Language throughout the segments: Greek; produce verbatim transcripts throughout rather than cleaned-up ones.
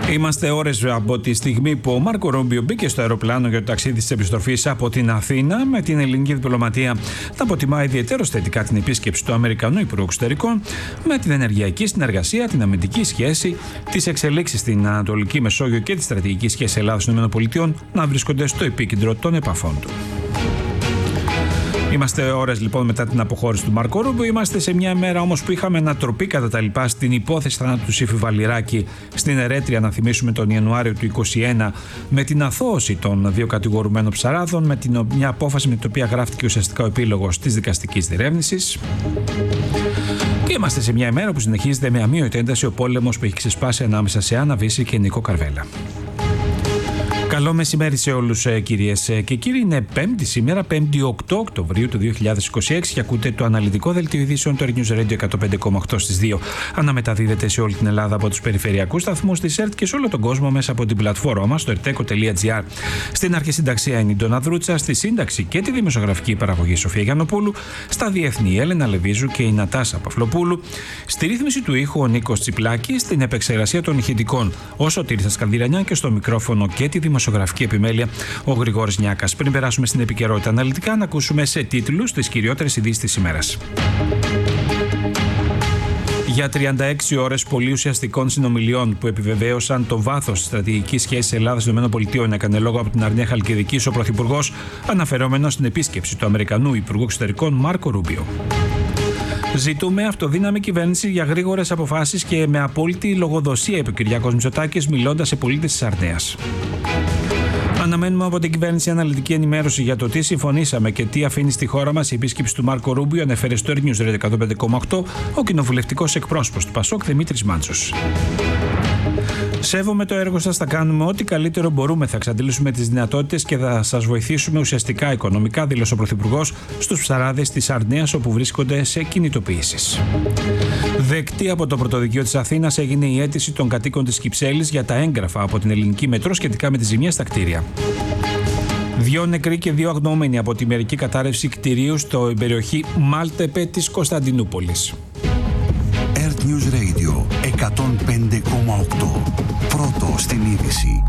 Είμαστε ώρες από τη στιγμή που ο Μάρκο Ρούμπιο μπήκε στο αεροπλάνο για το ταξίδι της επιστροφής από την Αθήνα, με την ελληνική διπλωματία να αποτιμά ιδιαιτέρως θετικά την επίσκεψη του Αμερικανού Υπουργού Εξωτερικών, με την ενεργειακή συνεργασία, την αμυντική σχέση, τις εξελίξεις στην Ανατολική Μεσόγειο και τη στρατηγική σχέση Ελλάδας-ΗΠΑ να βρίσκονται στο επίκεντρο των επαφών του. Είμαστε ώρες λοιπόν μετά την αποχώρηση του Μάρκο Ρούμπιο. Είμαστε σε μια μέρα όμως που είχαμε ανατροπή κατά τα λοιπά στην υπόθεση θανάτου του Σύφη Βαλιράκη στην Ερέτρια, να θυμίσουμε, τον Ιανουάριο του είκοσι ένα, με την αθώωση των δύο κατηγορουμένων ψαράδων, με την, μια απόφαση με την οποία γράφτηκε ουσιαστικά ο επίλογος της δικαστικής διερεύνησης. Και είμαστε σε μια ημέρα που συνεχίζεται με αμείωτη ένταση ο πόλεμος που έχει ξεσπάσει ανάμεσα σε Άννα Βύση και Νίκο Καρβέλα. Καλό μεσημέρι σε όλους, κυρίες και κύριοι. Είναι Πέμπτη σήμερα, Πέμπτη οκτώ Οκτωβρίου του δύο χιλιάδες είκοσι έξι, και ακούτε το αναλυτικό δελτίο ειδήσεων του News Radio εκατό πέντε κόμμα οκτώ στις δύο. Αναμεταδίδεται σε όλη την Ελλάδα από τους περιφερειακούς σταθμούς της ΕΡΤ και σε όλο τον κόσμο μέσα από την πλατφόρμα μας στο ερτέκο τελεία τζι άρ. Στην αρχισυνταξία είναι η Ντόνα Δρούτσα, στη σύνταξη και τη δημοσιογραφική παραγωγή Σοφία Γιαννοπούλου, στα διεθνή η Έλενα Λεβίζου και η Νατάσα Παυλοπούλου, στη ρύθμιση του ήχου ο Νίκος Τσιπλάκης, στην επεξεργασία των ηχητικών ο Σωτήρης Σκανδυρανιά και στο μικρόφωνο και τη δημοσιογραφική επιμέλεια ο Γρηγόρης Νιάκας. Πριν περάσουμε στην επικαιρότητα αναλυτικά, να ακούσουμε σε τίτλους τις κυριότερες ειδήσεις της ημέρας. Για τριάντα έξι ώρες πολύ ουσιαστικών συνομιλιών που επιβεβαίωσαν το βάθος της στρατηγικής σχέσης Ελλάδας-ΗΠΑ, έκανε λόγο από την Αρνία Χαλκιδικής ο Πρωθυπουργός, αναφερόμενος στην επίσκεψη του Αμερικανού Υπουργού Εξωτερικών Μάρκο Ρούμπιο. Ζητούμε αυτοδύναμη κυβέρνηση για γρήγορες αποφάσεις και με απόλυτη λογοδοσία, είπε ο Κυριάκος Μητσοτάκης, μιλώντας σε πολίτες της Αρνέας. Αναμένουμε από την κυβέρνηση αναλυτική ενημέρωση για το τι συμφωνήσαμε και τι αφήνει στη χώρα μας η επίσκεψη του Μάρκο Ρούμπιο, ανέφερε στο News Radio εκατό πέντε κόμμα οκτώ ο κοινοβουλευτικός εκπρόσωπος του Πασόκ Δημήτρης Μάντσος. Σέβομαι το έργο σας, θα κάνουμε ό,τι καλύτερο μπορούμε. Θα εξαντλήσουμε τις δυνατότητες και θα σας βοηθήσουμε ουσιαστικά οικονομικά, δήλωσε ο Πρωθυπουργός στους ψαράδες της Αρνέας, όπου βρίσκονται σε κινητοποιήσεις. Δεκτή από το Πρωτοδικείο της Αθήνας έγινε η αίτηση των κατοίκων της Κυψέλης για τα έγγραφα από την Ελληνική Μετρό σχετικά με τις ζημιές στα κτίρια. Δύο νεκροί και δύο αγνοούμενοι από τη μερική κατάρρευση κτηρίου στο περιοχή Μάλτεπε της Κωνσταντινούπολης. Earth News Radio εκατό πέντε κόμμα οκτώ. Πρώτο στην είδηση.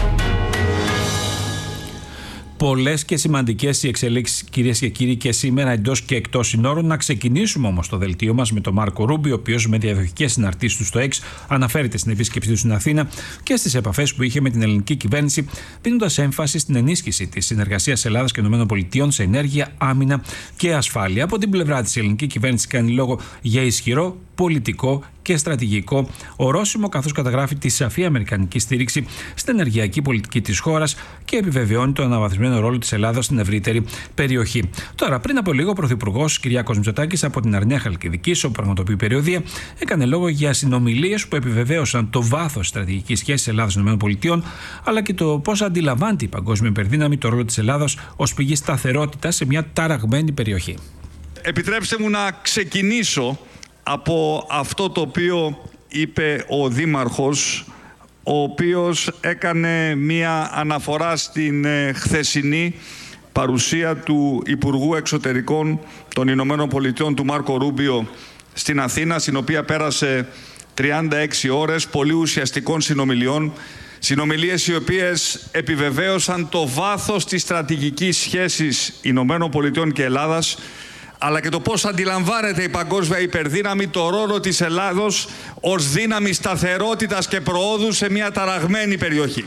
Πολλές και σημαντικές οι εξελίξεις, κυρίες και κύριοι, και σήμερα εντός και εκτός συνόρων. Να ξεκινήσουμε όμως το δελτίο μας με τον Μάρκο Ρούμπιο, ο οποίος με διαδοχικές συναρτήσεις του στο X αναφέρεται στην επίσκεψή του στην Αθήνα και στις επαφές που είχε με την ελληνική κυβέρνηση, δίνοντας έμφαση στην ενίσχυση της συνεργασίας Ελλάδας και ΗΠΑ σε ενέργεια, άμυνα και ασφάλεια. Από την πλευρά της, η ελληνική κυβέρνηση κάνει λόγο για ισχυρό πολιτικό και στρατηγικό ορόσημο, καθώς καταγράφει τη σαφή αμερικανική στήριξη στην ενεργειακή πολιτική της χώρας και επιβεβαιώνει τον αναβαθμισμένο ρόλο της Ελλάδας στην ευρύτερη περιοχή. Τώρα, πριν από λίγο, ο Πρωθυπουργός Κυριάκος Μητσοτάκης από την Αρνία Χαλκιδικής, όπου πραγματοποιεί περιοδεία, έκανε λόγο για συνομιλίες που επιβεβαίωσαν το βάθος στρατηγικής σχέσης Ελλάδας-ΗΠΑ, αλλά και το πώς αντιλαμβάνεται η παγκόσμια υπερδύναμη το ρόλο της Ελλάδας ως πηγή σταθερότητας σε μια ταραγμένη περιοχή. Επιτρέψτε μου να ξεκινήσω από αυτό το οποίο είπε ο Δήμαρχος, ο οποίος έκανε μία αναφορά στην ε, χθεσινή παρουσία του Υπουργού Εξωτερικών των Ηνωμένων Πολιτειών, του Μάρκο Ρούμπιο, στην Αθήνα, στην οποία πέρασε τριάντα έξι ώρες πολύ ουσιαστικών συνομιλιών, συνομιλίες οι οποίες επιβεβαίωσαν το βάθος της στρατηγικής σχέσης Ηνωμένων Πολιτειών και Ελλάδας, αλλά και το πώς αντιλαμβάνεται η παγκόσμια υπερδύναμη το ρόλο της Ελλάδος ως δύναμη σταθερότητας και προόδου σε μια ταραγμένη περιοχή.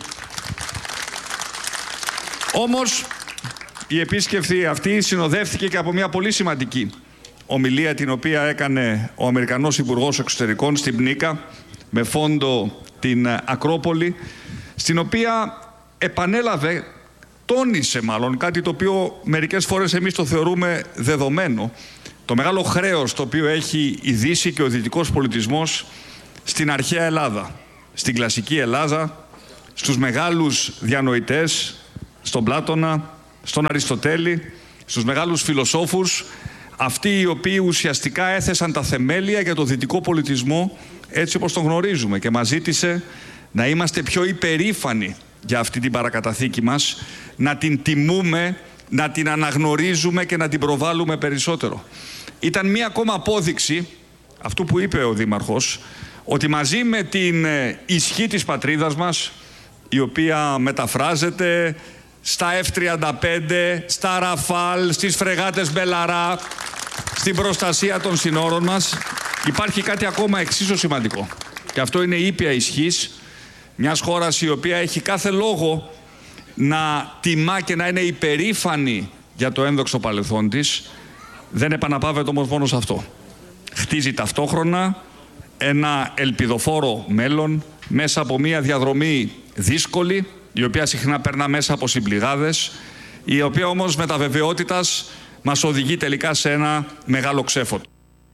Όμως, η επίσκεψη αυτή συνοδεύτηκε και από μια πολύ σημαντική ομιλία, την οποία έκανε ο Αμερικανός Υπουργός Εξωτερικών στην Πνίκα, με φόντο την Ακρόπολη, στην οποία επανέλαβε, τόνισε μάλλον κάτι το οποίο μερικές φορές εμείς το θεωρούμε δεδομένο, το μεγάλο χρέος το οποίο έχει η Δύση και ο δυτικός πολιτισμός στην αρχαία Ελλάδα, στην κλασική Ελλάδα, στους μεγάλους διανοητές, στον Πλάτωνα, στον Αριστοτέλη, στους μεγάλους φιλοσόφους, αυτοί οι οποίοι ουσιαστικά έθεσαν τα θεμέλια για το δυτικό πολιτισμό έτσι όπως τον γνωρίζουμε, και μας ζήτησε να είμαστε πιο υπερήφανοι για αυτή την παρακαταθήκη μας, να την τιμούμε, να την αναγνωρίζουμε και να την προβάλλουμε περισσότερο. Ήταν μία ακόμα απόδειξη αυτού που είπε ο Δήμαρχος, ότι μαζί με την ισχύ της πατρίδας μας, η οποία μεταφράζεται στα εφ τριάντα πέντε, στα Ραφάλ, στις φρεγάτες Μπελαρά, στην προστασία των συνόρων μας, υπάρχει κάτι ακόμα εξίσου σημαντικό. Και αυτό είναι η ήπια ισχύς μιας χώρας η οποία έχει κάθε λόγο να τιμά και να είναι υπερήφανη για το ένδοξο παρελθόν της. Δεν επαναπαύεται όμως μόνο σε αυτό. Χτίζει ταυτόχρονα ένα ελπιδοφόρο μέλλον μέσα από μια διαδρομή δύσκολη, η οποία συχνά περνά μέσα από συμπληγάδες, η οποία όμως με τα βεβαιότητας μας οδηγεί τελικά σε ένα μεγάλο ξέφωτο.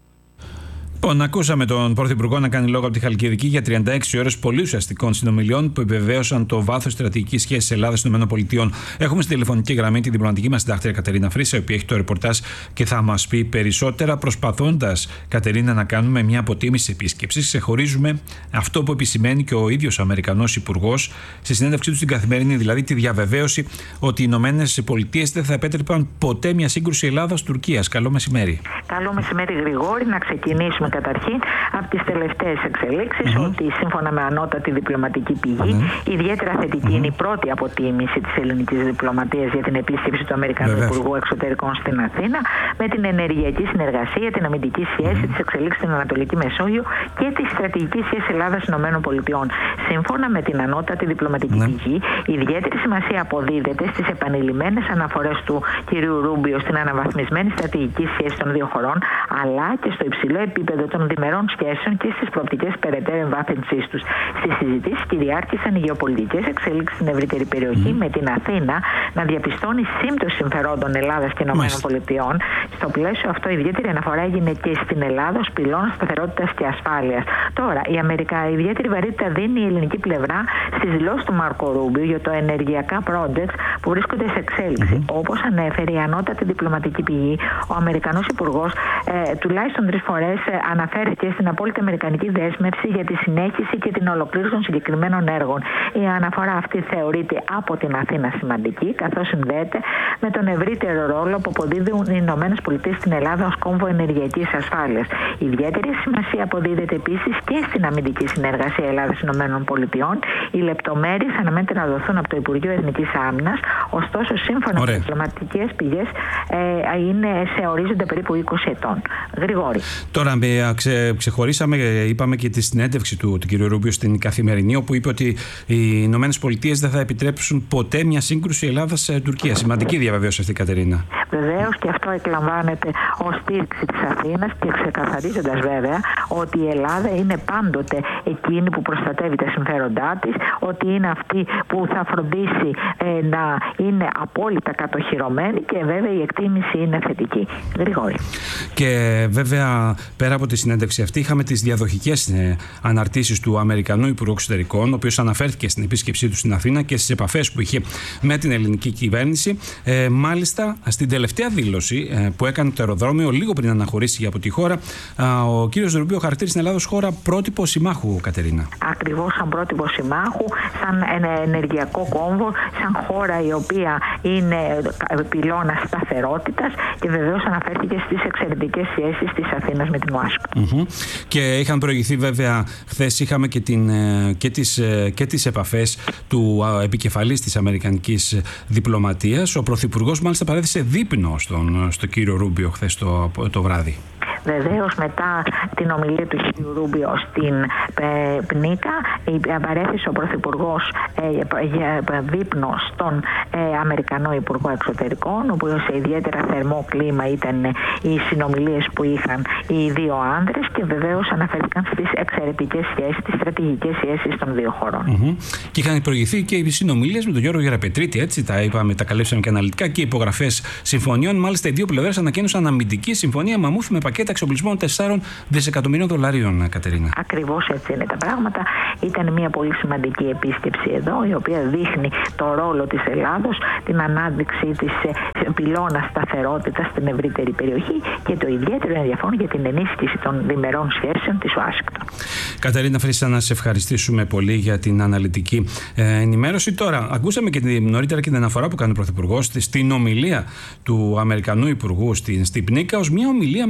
Λοιπόν, ακούσαμε τον Πρωθυπουργό να κάνει λόγο από τη Χαλκιδική για τριάντα έξι ώρες πολύ ουσιαστικών συνομιλιών που επιβεβαίωσαν το βάθος στρατηγικής σχέσης Ελλάδα-ΗΠΑ. Έχουμε στη τηλεφωνική γραμμή τη διπλωματική μας συντάκτρια Κατερίνα Φρύσα, η οποία έχει το ρεπορτάζ και θα μας πει περισσότερα. Προσπαθώντας, Κατερίνα, να κάνουμε μια αποτίμηση επίσκεψης, ξεχωρίζουμε αυτό που επισημαίνει και ο ίδιος ο Αμερικανός Υπουργός στη συνέντευξή του στην Καθημερινή, δηλαδή τη διαβεβαίωση ότι οι Ηνωμένες Πολιτείες δεν θα επέτρεπαν ποτέ μια σύγκρουση Ελλάδας-Τουρκίας. Καλό μεσημέρι. Καλό μεσημέρι, Γρηγόρη. Να ξεκινήσουμε καταρχήν από τις τελευταίες εξελίξεις, mm-hmm. ότι σύμφωνα με ανώτατη διπλωματική πηγή, mm-hmm. ιδιαίτερα θετική mm-hmm. είναι η πρώτη αποτίμηση της ελληνικής διπλωματίας για την επίσκεψη του Αμερικανού Βεβαίως. Υπουργού Εξωτερικών στην Αθήνα, με την ενεργειακή συνεργασία, την αμυντική σχέση, mm-hmm. τις εξελίξεις στην Ανατολική Μεσόγειο και τη στρατηγική σχέση Ελλάδα-ΗΠΑ. Σύμφωνα με την ανώτατη διπλωματική mm-hmm. πηγή, ιδιαίτερη σημασία αποδίδεται στις επανειλημμένες αναφορές του κ. Ρούμπιο στην αναβαθμισμένη στρατηγική σχέση των δύο χωρών, αλλά και στο υψηλό επίπεδο των διμερών σχέσεων και στις προοπτικές περαιτέρω εμβάθυνσής τους. Στις συζητήσεις κυριάρχησαν οι γεωπολιτικές εξελίξεις στην ευρύτερη περιοχή, mm. με την Αθήνα να διαπιστώνει σύμπτωση συμφερόντων Ελλάδας και ΗΠΑ. Στο πλαίσιο αυτό, ιδιαίτερη αναφορά έγινε και στην Ελλάδα ως πυλώνα σταθερότητας και ασφάλειας. Τώρα, η Αμερικά ιδιαίτερη βαρύτητα δίνει η ελληνική πλευρά στις δηλώσεις του Μάρκο Ρούμπιο για το ενεργειακά projects που βρίσκονται σε εξέλιξη. Mm-hmm. Όπως ανέφερε η ανώτατη διπλωματική πηγή, ο Αμερικανός Υπουργός ε, τουλάχιστον τρεις φορές ε, αναφέρθηκε στην απόλυτη αμερικανική δέσμευση για τη συνέχιση και την ολοκλήρωση των συγκεκριμένων έργων. Η αναφορά αυτή θεωρείται από την Αθήνα σημαντική, καθώς συνδέεται με τον ευρύτερο ρόλο που αποδίδουν οι Ηνωμένες Πολιτείες στην Ελλάδα ως κόμβο ενεργειακής ασφάλειας. Ιδιαίτερη σημασία αποδίδεται επίσης και στην αμυντική συνεργασία Ελλάδα-ΗΠΑ. Οι λεπτομέρειες αναμένεται να δοθούν από το Υπουργείο Εθνικής Άμυνας, ωστόσο, σύμφωνα με τις διπλωματικές πηγές, ε, είναι σε ορίζοντα περίπου είκοσι ετών. Γρηγόρη. Τώρα, ξε, ξεχωρίσαμε, είπαμε και τη συνέντευξη του, του κ. Ρούμπιο στην Καθημερινή, όπου είπε ότι οι Ηνωμένες Πολιτείες δεν θα επιτρέψουν ποτέ μια σύγκρουση Ελλάδα-Τουρκία. Σημαντική διαβεβαίωση αυτή, Κατερίνα. Βεβαίως, και αυτό εκλαμβάνεται ως στήριξη της Αθήνας και ξεκαθαρίζοντας βέβαια ότι η Ελλάδα είναι πάντοτε εκείνη που προστατεύει τα συμφέροντά της, ότι είναι αυτή που θα φροντίσει ε, να είναι απόλυτα κατοχυρωμένη και βέβαια η εκτίμηση είναι θετική. Γρηγόρη. Και βέβαια, πέρα από τη συνέντευξη αυτή, είχαμε τις διαδοχικές ε, αναρτήσεις του Αμερικανού Υπουργού Εξωτερικών, ο οποίος αναφέρθηκε στην επίσκεψή του στην Αθήνα και στις επαφές που είχε με την ελληνική κυβέρνηση. Ε, μάλιστα, στην τελευταία δήλωση ε, που έκανε το αεροδρόμιο, λίγο πριν αναχωρήσει από τη χώρα, ε, ο κύριος Ρούμπιο χαρακτήρισε την Ελλάδα ως χώρα πρότυπο συμμάχου, Κατερίνα. Ακριβώς, σαν πρότυπο συμμάχου, σαν ενεργειακό κόμβο, σαν χώρα η οποία είναι πυλώνα σταθερότητας και βεβαίως αναφέρθηκε στις εξαιρετικές σχέσεις της Αθήνας με την Ουάσιγκτον. Mm-hmm. Και είχαν προηγηθεί βέβαια, χθες είχαμε και, την, και, τις, και τις επαφές του επικεφαλής της Αμερικανικής διπλωματίας. Ο Πρωθυπουργός μάλιστα παρέθεσε δείπνο στον, στο κύριο Ρούμπιο χθες το, το βράδυ. Βεβαίως, μετά την ομιλία του κ. Ρούμπιο στην ε, Πνίκα, παρέθεσε ο Πρωθυπουργός ε, για δείπνο στον ε, Αμερικανό Υπουργό Εξωτερικών, όπου σε ιδιαίτερα θερμό κλίμα ήταν οι συνομιλίες που είχαν οι δύο άνδρες και βεβαίως αναφέρθηκαν στις εξαιρετικές σχέσεις, τις στρατηγικές σχέσεις των δύο χωρών. Mm-hmm. Και είχαν προηγηθεί και οι συνομιλίες με τον Γιώργο Γεραπετρίτη, έτσι τα είπαμε, τα καλύψαμε και αναλυτικά, και υπογραφές συμφωνιών. Μάλιστα, οι δύο πλευρές ανακοίνωσαν αμυντική συμφωνία μαμούθ με πακέτα εξοπλισμών τεσσάρων δισεκατομμυρίων δολαρίων, Κατερίνα. Ακριβώς έτσι είναι τα πράγματα. Ήταν μια πολύ σημαντική επίσκεψη εδώ, η οποία δείχνει το ρόλο της Ελλάδος, την ανάδειξη της πυλώνα σταθερότητας στην ευρύτερη περιοχή και το ιδιαίτερο ενδιαφέρον για την ενίσχυση των διμερών σχέσεων της Ουάσιγκτον. Κατερίνα Φρύσα, να σε ευχαριστήσουμε πολύ για την αναλυτική ε, ενημέρωση. Τώρα, ακούσαμε και την, νωρίτερα και την αναφορά που κάνει ο Πρωθυπουργός στην ομιλία του Αμερικανού Υπουργού στην, στην Πνίκα, ως μια ομιλία με στόχο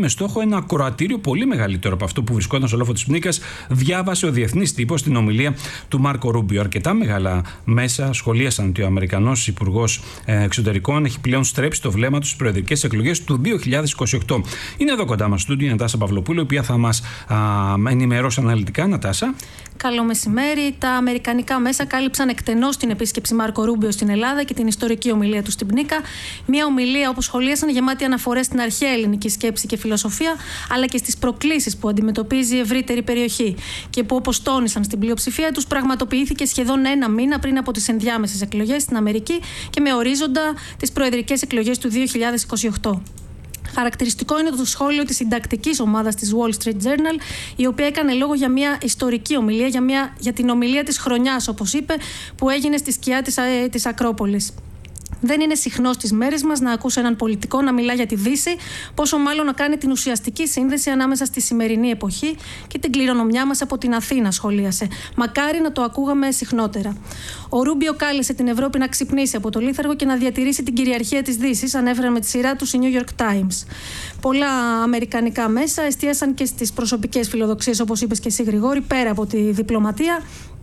ένα ακροατήριο πολύ μεγαλύτερο από αυτό που βρισκόταν στο λόφο της Πνίκας, διάβασε ο διεθνής τύπος την ομιλία του Μάρκο Ρούμπιο. Αρκετά μεγάλα μέσα σχολίασαν ότι ο Αμερικανός Υπουργός Εξωτερικών έχει πλέον στρέψει το βλέμμα του στις προεδρικές εκλογές του δύο χιλιάδες είκοσι οκτώ. Είναι εδώ κοντά μας στούντιο η Νατάσα Παυλοπούλου, η οποία θα μας α, ενημερώσει αναλυτικά. Νατάσα. Καλό μεσημέρι. Τα αμερικανικά μέσα κάλυψαν εκτενώς την επίσκεψη Μάρκο Ρούμπιο στην Ελλάδα και την ιστορική ομιλία του στην Πνίκα. Μια ομιλία, όπως σχολίασαν, γεμάτη αναφορές στην αρχαία ελληνική σκέψη και φιλοσοφία, αλλά και στις προκλήσεις που αντιμετωπίζει η ευρύτερη περιοχή. Και που, όπως τόνισαν στην πλειοψηφία τους, πραγματοποιήθηκε σχεδόν ένα μήνα πριν από τις ενδιάμεσες εκλογές στην Αμερική και με ορίζοντα τις προεδρικές εκλογές του δύο χιλιάδες είκοσι οκτώ. Χαρακτηριστικό είναι το σχόλιο της συντακτικής ομάδας της Wall Street Journal, η οποία έκανε λόγο για μια ιστορική ομιλία, για, μια, για την ομιλία της χρονιάς, όπως είπε, που έγινε στη σκιά της, της Ακρόπολης. Δεν είναι συχνό στις μέρες μας να ακούς έναν πολιτικό να μιλά για τη Δύση, πόσο μάλλον να κάνει την ουσιαστική σύνδεση ανάμεσα στη σημερινή εποχή και την κληρονομιά μας από την Αθήνα, σχολίασε. Μακάρι να το ακούγαμε συχνότερα. Ο Ρούμπιο κάλεσε την Ευρώπη να ξυπνήσει από το λίθαργο και να διατηρήσει την κυριαρχία της Δύσης, ανέφερε με τη σειρά του η New York Times. Πολλά αμερικανικά μέσα εστίασαν και στις προσωπικές φιλοδοξίες, όπως είπες και εσύ, Γρηγόρη, πέρα από τη διπλωματία.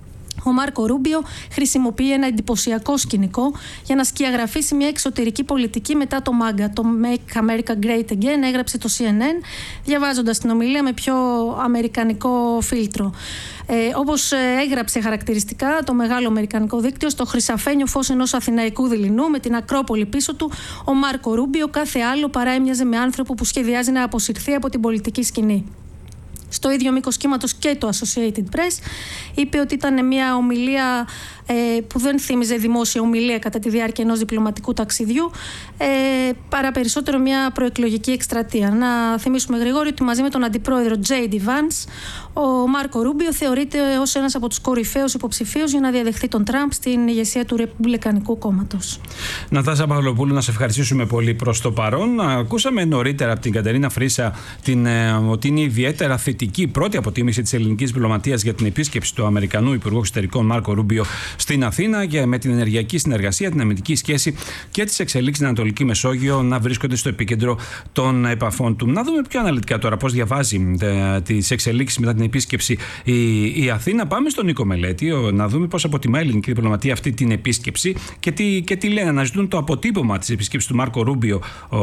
Ο Μάρκο Ρούμπιο χρησιμοποιεί ένα εντυπωσιακό σκηνικό για να σκιαγραφίσει μια εξωτερική πολιτική μετά το μάγκα. Το Make America Great Again, έγραψε το σι εν εν, διαβάζοντας την ομιλία με πιο αμερικανικό φίλτρο. Ε, όπως έγραψε χαρακτηριστικά το μεγάλο αμερικανικό δίκτυο, στο χρυσαφένιο φως ενός αθηναϊκού δειλινού με την Ακρόπολη πίσω του, ο Μάρκο Ρούμπιο κάθε άλλο παρά έμοιαζε με άνθρωπο που σχεδιάζει να αποσυρθεί από την πολιτική σκηνή. Στο ίδιο μήκος κύματος και το Associated Press είπε ότι ήταν μια ομιλία ε, που δεν θύμιζε δημόσια ομιλία κατά τη διάρκεια ενός διπλωματικού ταξιδιού, ε, παρά περισσότερο μια προεκλογική εκστρατεία. Να θυμίσουμε, Γρηγόρη, ότι μαζί με τον αντιπρόεδρο τζέι ντι Vance, ο Μάρκο Ρούμπιο θεωρείται ως ένας από τους κορυφαίους υποψηφίους για να διαδεχθεί τον Τραμπ στην ηγεσία του Ρεπουμπλικανικού κόμματος. Νατάσα Παυλοπούλου, να σε ευχαριστήσουμε πολύ προς το παρόν. Ακούσαμε νωρίτερα από την Κατερίνα Φρίσα την, ε, ότι είναι ιδιαίτερα θετική η πρώτη αποτίμηση της ελληνικής διπλωματίας για την επίσκεψη του Αμερικανού Υπουργού Εξωτερικών Μάρκο Ρούμπιο στην Αθήνα και με την ενεργειακή συνεργασία, την αμυντική σχέση και τις εξελίξεις στην Ανατολική Μεσόγειο να βρίσκονται στο επίκεντρο των επαφών του. Να δούμε πιο αναλυτικά τώρα πώς διαβάζει ε, τις εξελίξεις μετά την επίσκεψη η, η Αθήνα. Πάμε στον Νίκο Μελέτη, ο, να δούμε πώς αποτιμά η ελληνική διπλωματία αυτή την επίσκεψη και τι, και τι λένε. Να ζητούν το αποτύπωμα της επίσκεψης του Μάρκο Ρούμπιο.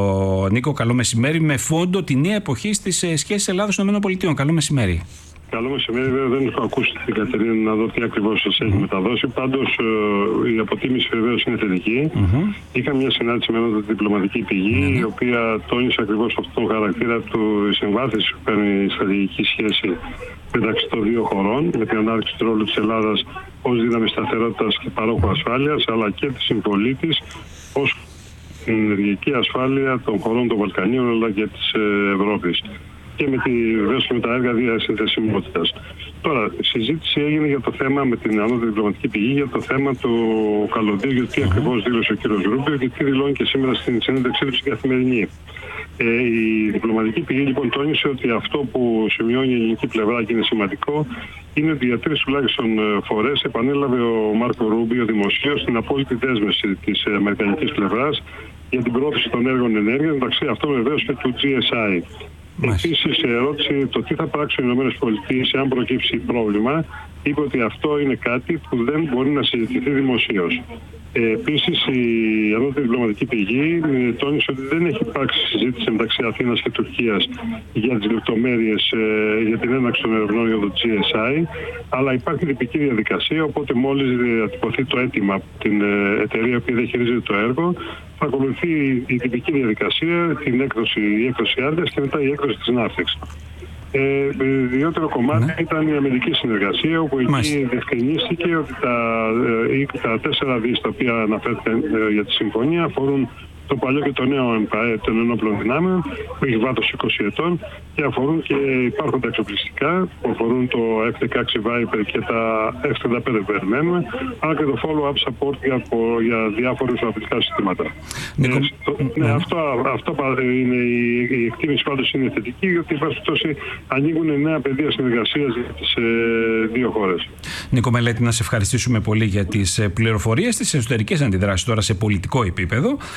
Ο Νίκο, καλό μεσημέρι, με φόντο τη νέα εποχή στις σχέσεις Ελλάδος-ΗΠΑ. Καλό μεσημέρι. Καλό μεσημέρι, βέβαια δεν έχω ακούσει την Κατερίνα να δω τι ακριβώς σας έχει mm-hmm. μεταδώσει. Πάντως η αποτίμηση βεβαίως είναι θετική. Mm-hmm. Είχα μια συνάντηση με μια διπλωματική πηγή, mm-hmm. η οποία τόνισε ακριβώς αυτόν τον χαρακτήρα του συμβάθης που παίρνει η στρατηγική σχέση μεταξύ των δύο χωρών, με την ανάδειξη του ρόλου της Ελλάδας ως δύναμη σταθερότητας και παρόχου ασφάλειας, αλλά και της συμπολίτης ως την ενεργειακή ασφάλεια των χωρών των Βαλκανίων αλλά και της Ευρώπης. Και με, τη, με τα έργα διασυνδεσιμότητας. Τώρα, η συζήτηση έγινε για το θέμα με την ανώτατη διπλωματική πηγή για το θέμα του καλωδίου, γιατί τι ακριβώς δήλωσε ο κύριος Ρούμπιο και τι δηλώνει και σήμερα στην συνέντευξή του στην Καθημερινή. Ε, η διπλωματική πηγή λοιπόν τόνισε ότι αυτό που σημειώνει η ελληνική πλευρά και είναι σημαντικό είναι ότι για τρεις τουλάχιστον φορές επανέλαβε ο Μάρκο Ρούμπιο δημοσίως την απόλυτη δέσμευση της αμερικανικής πλευράς για την πρόθεση των έργων ενέργειας, μεταξύ αυτών βεβαίως και του τζι ες άι. Επίσης, σε ερώτηση το τι θα πράξουν οι ΗΠΑ αν προκύψει πρόβλημα, είπε ότι αυτό είναι κάτι που δεν μπορεί να συζητηθεί δημοσίως. Ε, επίσης, η ανώτατη διπλωματική πηγή τόνισε ότι δεν έχει υπάρξει συζήτηση μεταξύ Αθήνας και Τουρκίας για τις λεπτομέρειες ε, για την έναρξη των ερευνών για το τζι ες άι, αλλά υπάρχει τυπική διαδικασία, οπότε μόλις διατυπωθεί το αίτημα από την ε, εταιρεία που διαχειρίζεται το έργο, θα ακολουθεί η τυπική διαδικασία, την έκδοση, η έκδοση άδειας και μετά η έκδοση της ναύτεξης. Ε, ιδιαίτερο κομμάτι ναι. ήταν η αμυντική συνεργασία, όπου εκεί διευκρινίστηκε ότι τα, ε, τα τέσσερα δις τα οποία αναφέρθηκαν ε, για τη συμφωνία αφορούν το παλιό και το νέο ΕΜΠΑΕ των ενόπλων δυνάμεων, που έχει βάθος είκοσι ετών και αφορούν και υπάρχοντα εξοπλιστικά, που αφορούν το εφ δεκαέξι Viper και τα εφ τριάντα πέντε που περιμένουμε, αλλά και το follow-up support για, για διάφορους απειλικά συστήματα. Νίκο... Ε, το, ναι, ναι. Αυτό, αυτό είναι η, η εκτίμηση πάντως είναι θετική, γιατί υπάρχει ανοίγουν νέα πεδία συνεργασίας για τις ε, δύο χώρες. Νίκο Μελέτη, να σε ευχαριστήσουμε πολύ για τις πληροφορίες, τις εσωτερικές αντιδράσεις τώρα σε πολιτικό επίπεδο. Η επίσκεψη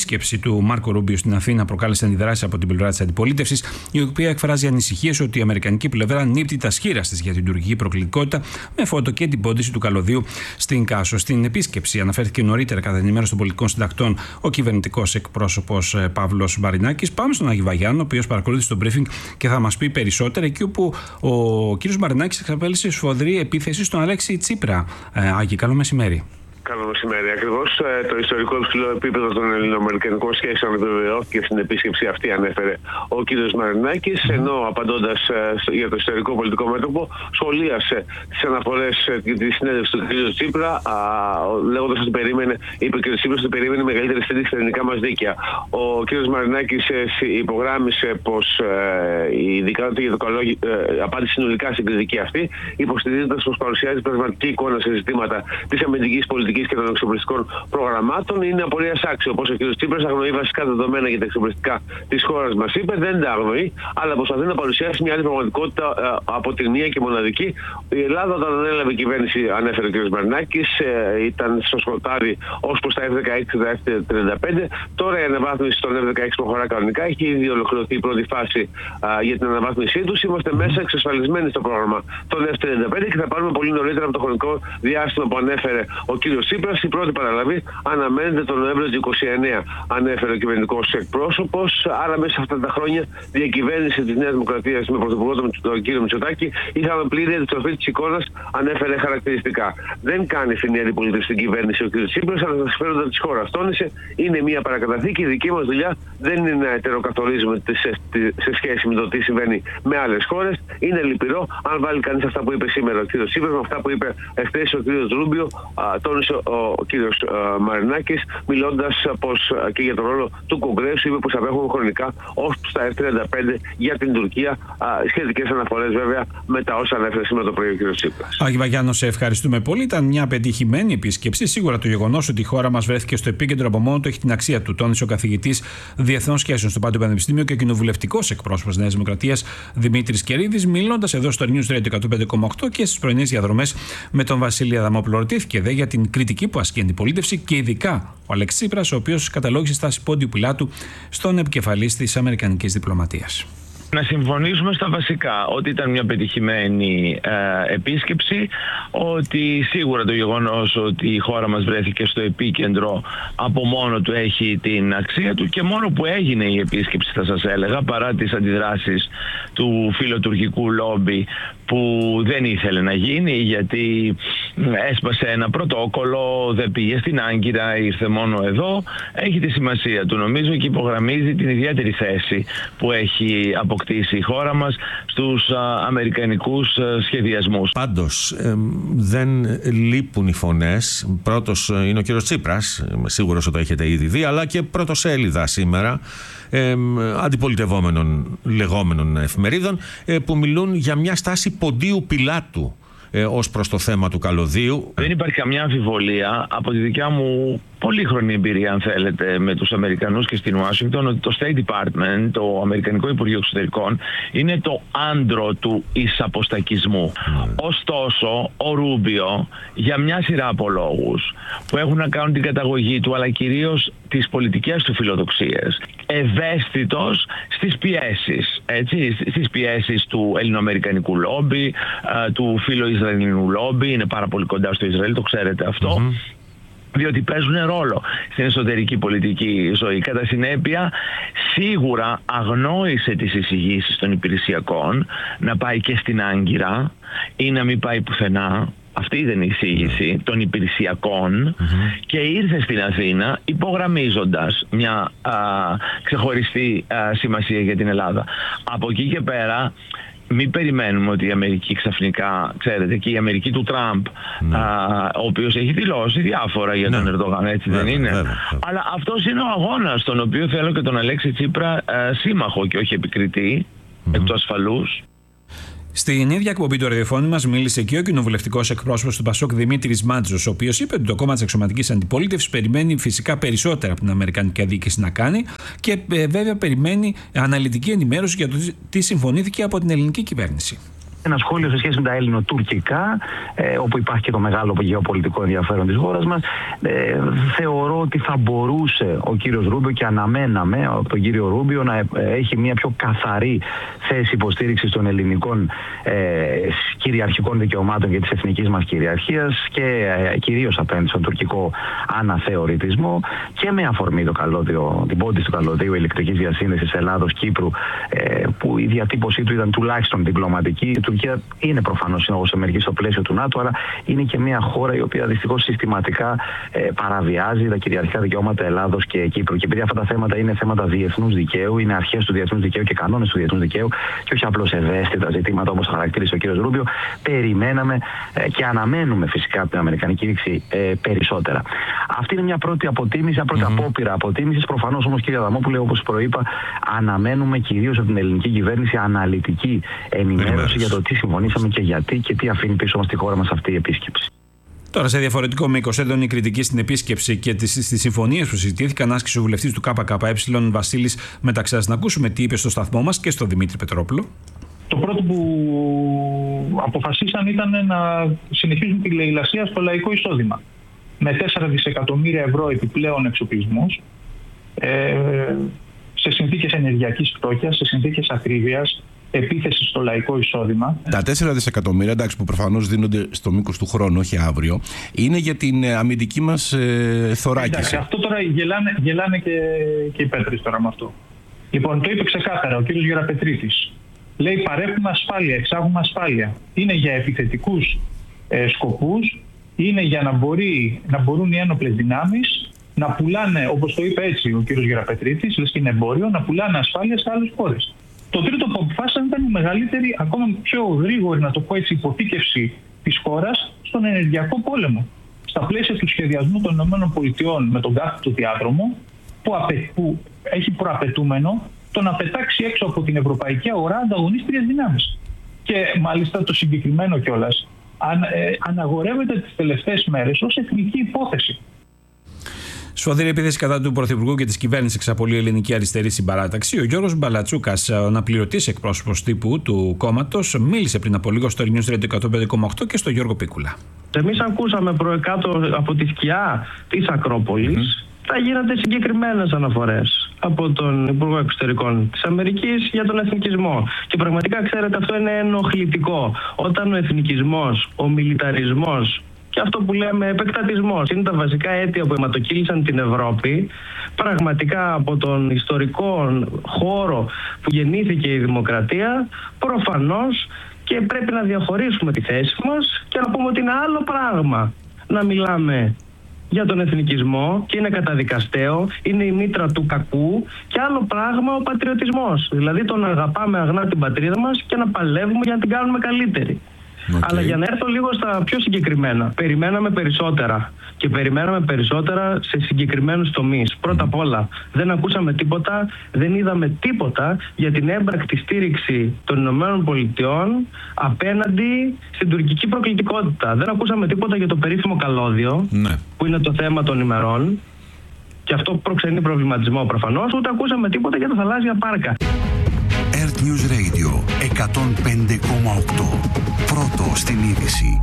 επίσκεψη του Μάρκο Ρούμπιο στην Αθήνα προκάλεσε αντιδράσεις από την πλευρά της αντιπολίτευσης, η οποία εκφράζει ανησυχίες ότι η αμερικανική πλευρά νύπτει τα σχήρας της για την τουρκική προκλητικότητα, με φώτο και την πόντιση του καλωδίου στην Κάσο. Στην επίσκεψη αναφέρθηκε νωρίτερα κατά την ημέρα των πολιτικών συντακτών ο κυβερνητικός εκπρόσωπος Παύλος Μαρινάκης. Πάμε στον Άγη Βαγιάννη, ο οποίος παρακολούθησε το briefing και θα μας πει περισσότερα, εκεί όπου ο κύριος Μαρινάκης εξαπέλυσε σφοδρή επίθεση στον Αλέξη Τσίπρα. Ε, Άγη, καλό μεσημέρι. Καλό μεσημέρι. Ακριβώς το ιστορικό υψηλό επίπεδο των ελληνοαμερικανικών σχέσεων επιβεβαιώθηκε στην επίσκεψη αυτή, ανέφερε ο κ. Μαρινάκης, ενώ απαντώντας για το ιστορικό πολιτικό μέτωπο, σχολίασε τις αναφορές και τη συνέντευξη του κ. Τσίπρα, λέγοντας ότι περίμενε, είπε ο κ. Τσίπρας ότι περίμενε μεγαλύτερη στήριξη στα ελληνικά μας δίκαια. Ο κ. Μαρινάκης υπογράμμισε πως ειδικά για το καλό απάντησε συνολικά στην κριτική αυτή, υποστηρίζοντας πως παρουσιάζει πραγματική εικόνα σε ζητήματα της αμυντικής πολιτικής και των εξοπλιστικών προγραμμάτων. Είναι απολύτως άξιο. Όπως ο κ. Τσίπρας αγνοεί βασικά δεδομένα για τα εξοπλιστικά της χώρας μας, είπε, δεν τα αγνοεί, αλλά προσπαθεί να παρουσιάσει μια άλλη πραγματικότητα από τη μία και μοναδική. Η Ελλάδα, όταν ανέλαβε η κυβέρνηση, ανέφερε ο κ. Μαρινάκης, ήταν στο σκοτάδι ως προς τα εφ δεκαέξι και τα εφ τριάντα πέντε. Τώρα η αναβάθμιση των εφ δεκαέξι προχωρά κανονικά. Έχει ήδη ολοκληρωθεί η πρώτη φάση α, για την αναβάθμισή τους. Είμαστε μέσα εξασφαλισμένοι στο πρόγραμμα των εφ τριάντα πέντε και θα πάρουμε πολύ νωρίτερα από το χρονικό διάστημα που ανέφερε ο κ. Τσίπρας. Η πρώτη παραλαβή αναμένεται τον Νοέμβριο του είκοσι εννέα, ανέφερε ο κυβερνητικός εκπρόσωπος. Άρα, μέσα σε αυτά τα χρόνια διακυβέρνηση της Νέας Δημοκρατίας με πρωθυπουργό τον κ. Μητσοτάκη είχαμε πλήρη αντιστροφή της εικόνας, ανέφερε χαρακτηριστικά. Δεν κάνει φθηνή αντιπολίτευση στην κυβέρνηση ο κ. Τσίπρας, αλλά τα συμφέροντα της χώρας. Τόνισε, είναι μια παρακαταθήκη. Η δική μας δουλειά δεν είναι να ετεροκαθορίζουμε σε σχέση με το τι συμβαίνει με άλλες χώρες. Είναι λυπηρό. Αν βάλει κανείς αυτά που είπε σήμερα ο κ. Τσίπρας με αυτά που είπε εχθές ο κ. Ρούμπιο, τόνισε ο κύριος Μαρινάκης, μιλώντας πως και για τον ρόλο του Κογκρέσου, είπε πως απέχουν χρονικά ως στα εφ τριάντα πέντε για την Τουρκία. Σχετικές αναφορές βέβαια με τα όσα ανέφερε σήμερα το πρωί ο κύριος Τσίπρας. Άγη Βαγιάννο, σε ευχαριστούμε πολύ. Ήταν μια πετυχημένη επίσκεψη. Σίγουρα το γεγονός ότι η χώρα μας βρέθηκε στο επίκεντρο από μόνο του έχει την αξία του, τόνισε ο καθηγητής Διεθνών Σχέσεων στο Πάντιο Πανεπιστήμιο και κοινοβουλευτικός εκπρόσωπος Νέας Δημοκρατίας Δημήτρης Κερίδης, μιλώντας εδώ στο News Radio εκατόν πέντε κόμμα οκτώ και στις πρωινές διαδρομές με τον Βασίλη Αδαμόπουλο. Ρωτήθηκε δε για την κριτική που ασκεί η αντιπολίτευση και ειδικά ο Αλέξης Τσίπρας, ο οποίος καταλόγησε στάση Πόντιου Πιλάτου στον επικεφαλής της αμερικανικής διπλωματίας. Να συμφωνήσουμε στα βασικά, ότι ήταν μια πετυχημένη ε, επίσκεψη, ότι σίγουρα το γεγονός ότι η χώρα μας βρέθηκε στο επίκεντρο από μόνο του έχει την αξία του και μόνο που έγινε η επίσκεψη, θα σας έλεγα, παρά τις αντιδράσεις του φιλοτουρκικού λόμπι που δεν ήθελε να γίνει γιατί έσπασε ένα πρωτόκολλο, δεν πήγε στην Άγκυρα, ήρθε μόνο εδώ, έχει τη σημασία του νομίζω και υπογραμμίζει την ιδιαίτερη θέση που έχει αποκτήσει η χώρα μας στους α, αμερικανικούς α, σχεδιασμούς. Πάντως ε, δεν λείπουν οι φωνές. Πρώτος είναι ο κύριος Τσίπρας, είμαι σίγουρος ότι το έχετε ήδη δει, αλλά και πρωτοσέλιδα σήμερα ε, αντιπολιτευόμενων λεγόμενων εφημερίδων ε, που μιλούν για μια στάση Ποντίου Πιλάτου ε, ως προς το θέμα του καλωδίου. Δεν υπάρχει καμιά αμφιβολία από τη δικιά μου πολύχρονη εμπειρία, αν θέλετε, με τους Αμερικανούς και στην Ουάσιγκτον, ότι το State Department, το Αμερικανικό Υπουργείο Εξωτερικών, είναι το άντρο του εισαποστακισμού. Mm. Ωστόσο, ο Ρούμπιο, για μια σειρά από λόγους που έχουν να κάνουν την καταγωγή του, αλλά κυρίως τις πολιτικές του φιλοδοξίες, ευαίσθητος στις πιέσεις, έτσι, στις πιέσεις του ελληνοαμερικανικού λόμπι, του φιλοϊσραηλινού λόμπι, είναι πάρα πολύ κοντά στο Ισραήλ, το ξέρετε αυτό. Mm-hmm. Διότι παίζουν ρόλο στην εσωτερική πολιτική ζωή. Κατά συνέπεια, σίγουρα αγνόησε τις εισηγήσεις των υπηρεσιακών να πάει και στην Άγκυρα ή να μην πάει πουθενά. Αυτή ήταν η εισήγηση των υπηρεσιακών mm-hmm. και ήρθε στην Αθήνα υπογραμμίζοντας μια α, ξεχωριστή α, σημασία για την Ελλάδα. Από εκεί και πέρα, μην περιμένουμε ότι η Αμερική ξαφνικά, ξέρετε, και η Αμερική του Τραμπ, ναι. α, ο οποίος έχει δηλώσει διάφορα για τον ναι. Ερντογάν, έτσι βέβαια, δεν είναι. Βέβαια, βέβαια. Αλλά αυτός είναι ο αγώνας, τον οποίο θέλω και τον Αλέξη Τσίπρα α, σύμμαχο και όχι επικριτή, mm-hmm. εκ του ασφαλούς. Στην ίδια εκπομπή του ραδιοφώνου μας μίλησε και ο κοινοβουλευτικός εκπρόσωπος του Πασόκ Δημήτρης Μάντζος, ο οποίος είπε ότι το κόμμα της αξιωματικής αντιπολίτευσης περιμένει φυσικά περισσότερα από την αμερικανική διοίκηση να κάνει και ε, βέβαια περιμένει αναλυτική ενημέρωση για το τι συμφωνήθηκε από την ελληνική κυβέρνηση. Ένα σχόλιο σε σχέση με τα ελληνοτουρκικά, ε, όπου υπάρχει και το μεγάλο γεωπολιτικό ενδιαφέρον της χώρας μας. Ε, θεωρώ ότι θα μπορούσε ο κύριος Ρούμπιο, και αναμέναμε από τον κύριο Ρούμπιο, να ε, έχει μια πιο καθαρή θέση υποστήριξης των ελληνικών ε, κυριαρχικών δικαιωμάτων και της εθνικής μας κυριαρχίας και ε, κυρίως απέναντι στον τουρκικό αναθεωρητισμό, και με αφορμή το καλώδιο, την πόντιση του καλωδίου ηλεκτρικής διασύνδεσης Ελλάδος-Κύπρου, ε, που η διατύπωσή του ήταν τουλάχιστον διπλωματική. Η Τουρκία είναι προφανώς σύμμαχος Αμερικής στο πλαίσιο του ΝΑΤΟ, αλλά είναι και μια χώρα η οποία δυστυχώς συστηματικά ε, παραβιάζει τα κυριαρχικά δικαιώματα Ελλάδος και Κύπρου. Και επειδή αυτά τα θέματα είναι θέματα διεθνούς δικαίου, είναι αρχές του διεθνούς δικαίου και κανόνες του διεθνούς δικαίου, και όχι απλώς ευαίσθητα ζητήματα όπως χαρακτήρισε ο κ. Ρούμπιο, περιμέναμε ε, και αναμένουμε φυσικά από την αμερικανική ρήξη ε, περισσότερα. Αυτή είναι μια πρώτη αποτίμηση, μια πρώτη mm-hmm. απόπειρα αποτίμησης. Προφανώς όμως, κ. Αδαμόπουλε, όπως προείπα, αναμένουμε κυρίως από την ελληνική κυβέρνηση αναλυτική ενημέρωση για το τι συμφωνήσαμε και γιατί και τι αφήνει πίσω μας στη χώρα μας αυτή η επίσκεψη. Τώρα, σε διαφορετικό μήκος, έντονη κριτική στην επίσκεψη και στις συμφωνίες που συζητήθηκαν, άσκησε ο βουλευτής του ΚΚΕ Βασίλης Μεταξάς. Να ακούσουμε τι είπε στο σταθμό μας και στον Δημήτρη Πετρόπουλο. Το πρώτο που αποφασίσαν ήταν να συνεχίσουν τη λαιλασία στο λαϊκό εισόδημα. Με τέσσερα δισεκατομμύρια ευρώ επιπλέον εξοπλισμούς, ε, σε συνθήκες ενεργειακής φτώχειας, σε συνθήκες ακρίβειας, επίθεση στο λαϊκό εισόδημα. Τα τέσσερα δισεκατομμύρια, εντάξει, που προφανώς δίνονται στο μήκος του χρόνου, όχι αύριο, είναι για την αμυντική μας ε, θωράκιση. Εντάξει, αυτό τώρα γελάνε, γελάνε και, και οι Πέτρες τώρα με αυτό. Λοιπόν, το είπε ξεκάθαρα ο κύριος Γεραπετρίτης. Λέει, παρέχουμε ασφάλεια, εξάγουμε ασφάλεια. Είναι για επιθετικούς ε, σκοπούς, είναι για να, μπορεί, να μπορούν οι ένοπλες δυνάμεις να πουλάνε, όπως το είπε έτσι ο κύριος Γεραπετρίτης, λες και είναι εμπόριο, να πουλάνε ασφάλεια σε άλλες χώρες. Το τρίτο που αποφάσισαν ήταν η μεγαλύτερη, ακόμα πιο γρήγορη, να το πω έτσι, υποθήκευση της χώρας στον ενεργειακό πόλεμο. Στα πλαίσια του σχεδιασμού των ΗΠΑ με τον κάθετο διάδρομο, που, απαι, που έχει προαπαιτούμενο το να πετάξει έξω από την ευρωπαϊκή αγορά ανταγωνίστριες δυνάμεις. Και μάλιστα το συγκεκριμένο κιόλας αν, ε, αναγορεύεται τις τελευταίες μέρες ως εθνική υπόθεση. Σφοδρή επίθεση κατά του Πρωθυπουργού και της κυβέρνησης εξαπολύει η Ελληνική Αριστερή Συμπαράταξη. Ο Γιώργος Μπαλατσούκας, ο αναπληρωτής εκπρόσωπος τύπου του κόμματος, μίλησε πριν από λίγο στο News Radio εκατόν πέντε κόμμα οκτώ και στο Γιώργο Πίκουλα. Εμείς ακούσαμε προεκάτω από τη σκιά της Ακρόπολης, mm-hmm. θα γίνονται συγκεκριμένες αναφορές από τον Υπουργό Εξωτερικών της Αμερικής για τον εθνικισμό. Και πραγματικά, ξέρετε, αυτό είναι ενοχλητικό. Όταν ο εθνικισμός, ο μιλιταρισμός και αυτό που λέμε επεκτατισμός είναι τα βασικά αίτια που αιματοκύλησαν την Ευρώπη, πραγματικά από τον ιστορικό χώρο που γεννήθηκε η δημοκρατία, προφανώς και πρέπει να διαχωρίσουμε τη θέση μας και να πούμε ότι είναι άλλο πράγμα να μιλάμε για τον εθνικισμό και είναι καταδικαστέο, είναι η μήτρα του κακού, και άλλο πράγμα ο πατριωτισμός. Δηλαδή το να αγαπάμε αγνά την πατρίδα μας και να παλεύουμε για να την κάνουμε καλύτερη. Okay. Αλλά για να έρθω λίγο στα πιο συγκεκριμένα, περιμέναμε περισσότερα και περιμέναμε περισσότερα σε συγκεκριμένους τομείς. Πρώτα απ' όλα, δεν ακούσαμε τίποτα, δεν είδαμε τίποτα για την έμπρακτη στήριξη των Ηνωμένων Πολιτειών απέναντι στην τουρκική προκλητικότητα. Δεν ακούσαμε τίποτα για το περίφημο καλώδιο, ναι. που είναι το θέμα των ημερών, και αυτό προξενεί προβληματισμό προφανώς, ούτε ακούσαμε τίποτα για τα θαλάσσια πάρκα. Earth News Radio εκατόν πέντε κόμμα οκτώ. Πρώτο στην είδηση.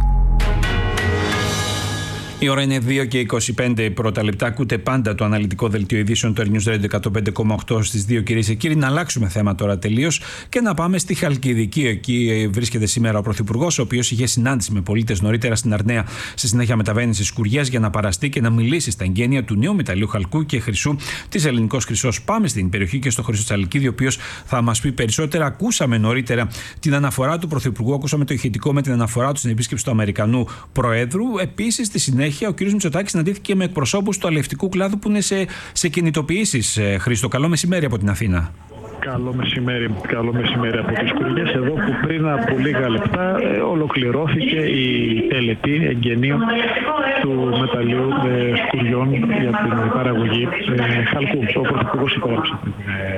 Η ώρα είναι δύο και είκοσι πέντε πρώτα λεπτά. Ακούτε πάντα το αναλυτικό δελτίο ειδήσεων του News Radio εκατόν πέντε κόμμα οκτώ στις δύο, κυρίες και κύριοι. Να αλλάξουμε θέμα τώρα τελείως και να πάμε στη Χαλκιδική. Εκεί βρίσκεται σήμερα ο Πρωθυπουργός, ο οποίος είχε συνάντηση με πολίτες νωρίτερα στην Αρναία. Στη συνέχεια μεταβαίνει στις Σκουριές για να παραστεί και να μιλήσει στα εγγένεια του νέου μεταλλίου χαλκού και χρυσού της Ελληνικός Χρυσός. Πάμε στην περιοχή και στο Χρυσό Τσαλικίδη, ο οποίος θα μας πει περισσότερα. Ακούσαμε νωρίτερα την αναφορά του Πρωθυπουργού, ακούσαμε το ηχητικό με την αναφορά του στην επίσκεψη του Αμερικανού Προέδρου. Επίσης, στη συνέχεια, ο κ. Μητσοτάκης συναντήθηκε με εκπροσώπους του αλευτικού κλάδου που είναι σε, σε κινητοποιήσεις. Χρήστο, καλό μεσημέρι από την Αθήνα. Καλό μεσημέρι, καλό μεσημέρι από τις Σκουριές, εδώ που πριν από λίγα λεπτά ε, ολοκληρώθηκε η τελετή εγγενείων του μεταλλίου ε, σκουριών για την παραγωγή ε, χαλκού. Ο Πρωθυπουργός υπέγραψε την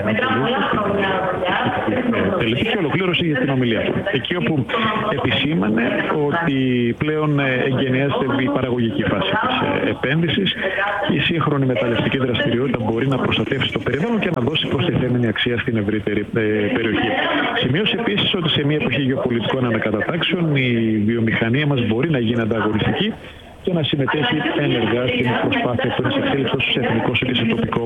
ε, τελετή και ολοκλήρωσε για την ομιλία του. Εκεί όπου επισήμανε ότι πλέον εγγενιάζεται η παραγωγική φάση της ε, επένδυσης, η σύγχρονη μεταλλευτική δραστηριότητα μπορεί να προστατεύσει το περιβάλλον και να δώσει προστιθέμενη αξία στην ευρύτερη ε, περιοχή. Σημείωσε επίσης ότι σε μια εποχή γεωπολιτικών ανακατατάξεων η βιομηχανία μας μπορεί να γίνει ανταγωνιστική και να συμμετέχει ένεργα στην προσπάθεια που είναι σε εξέλιξη τόσο σε εθνικό όσο και σε τοπικό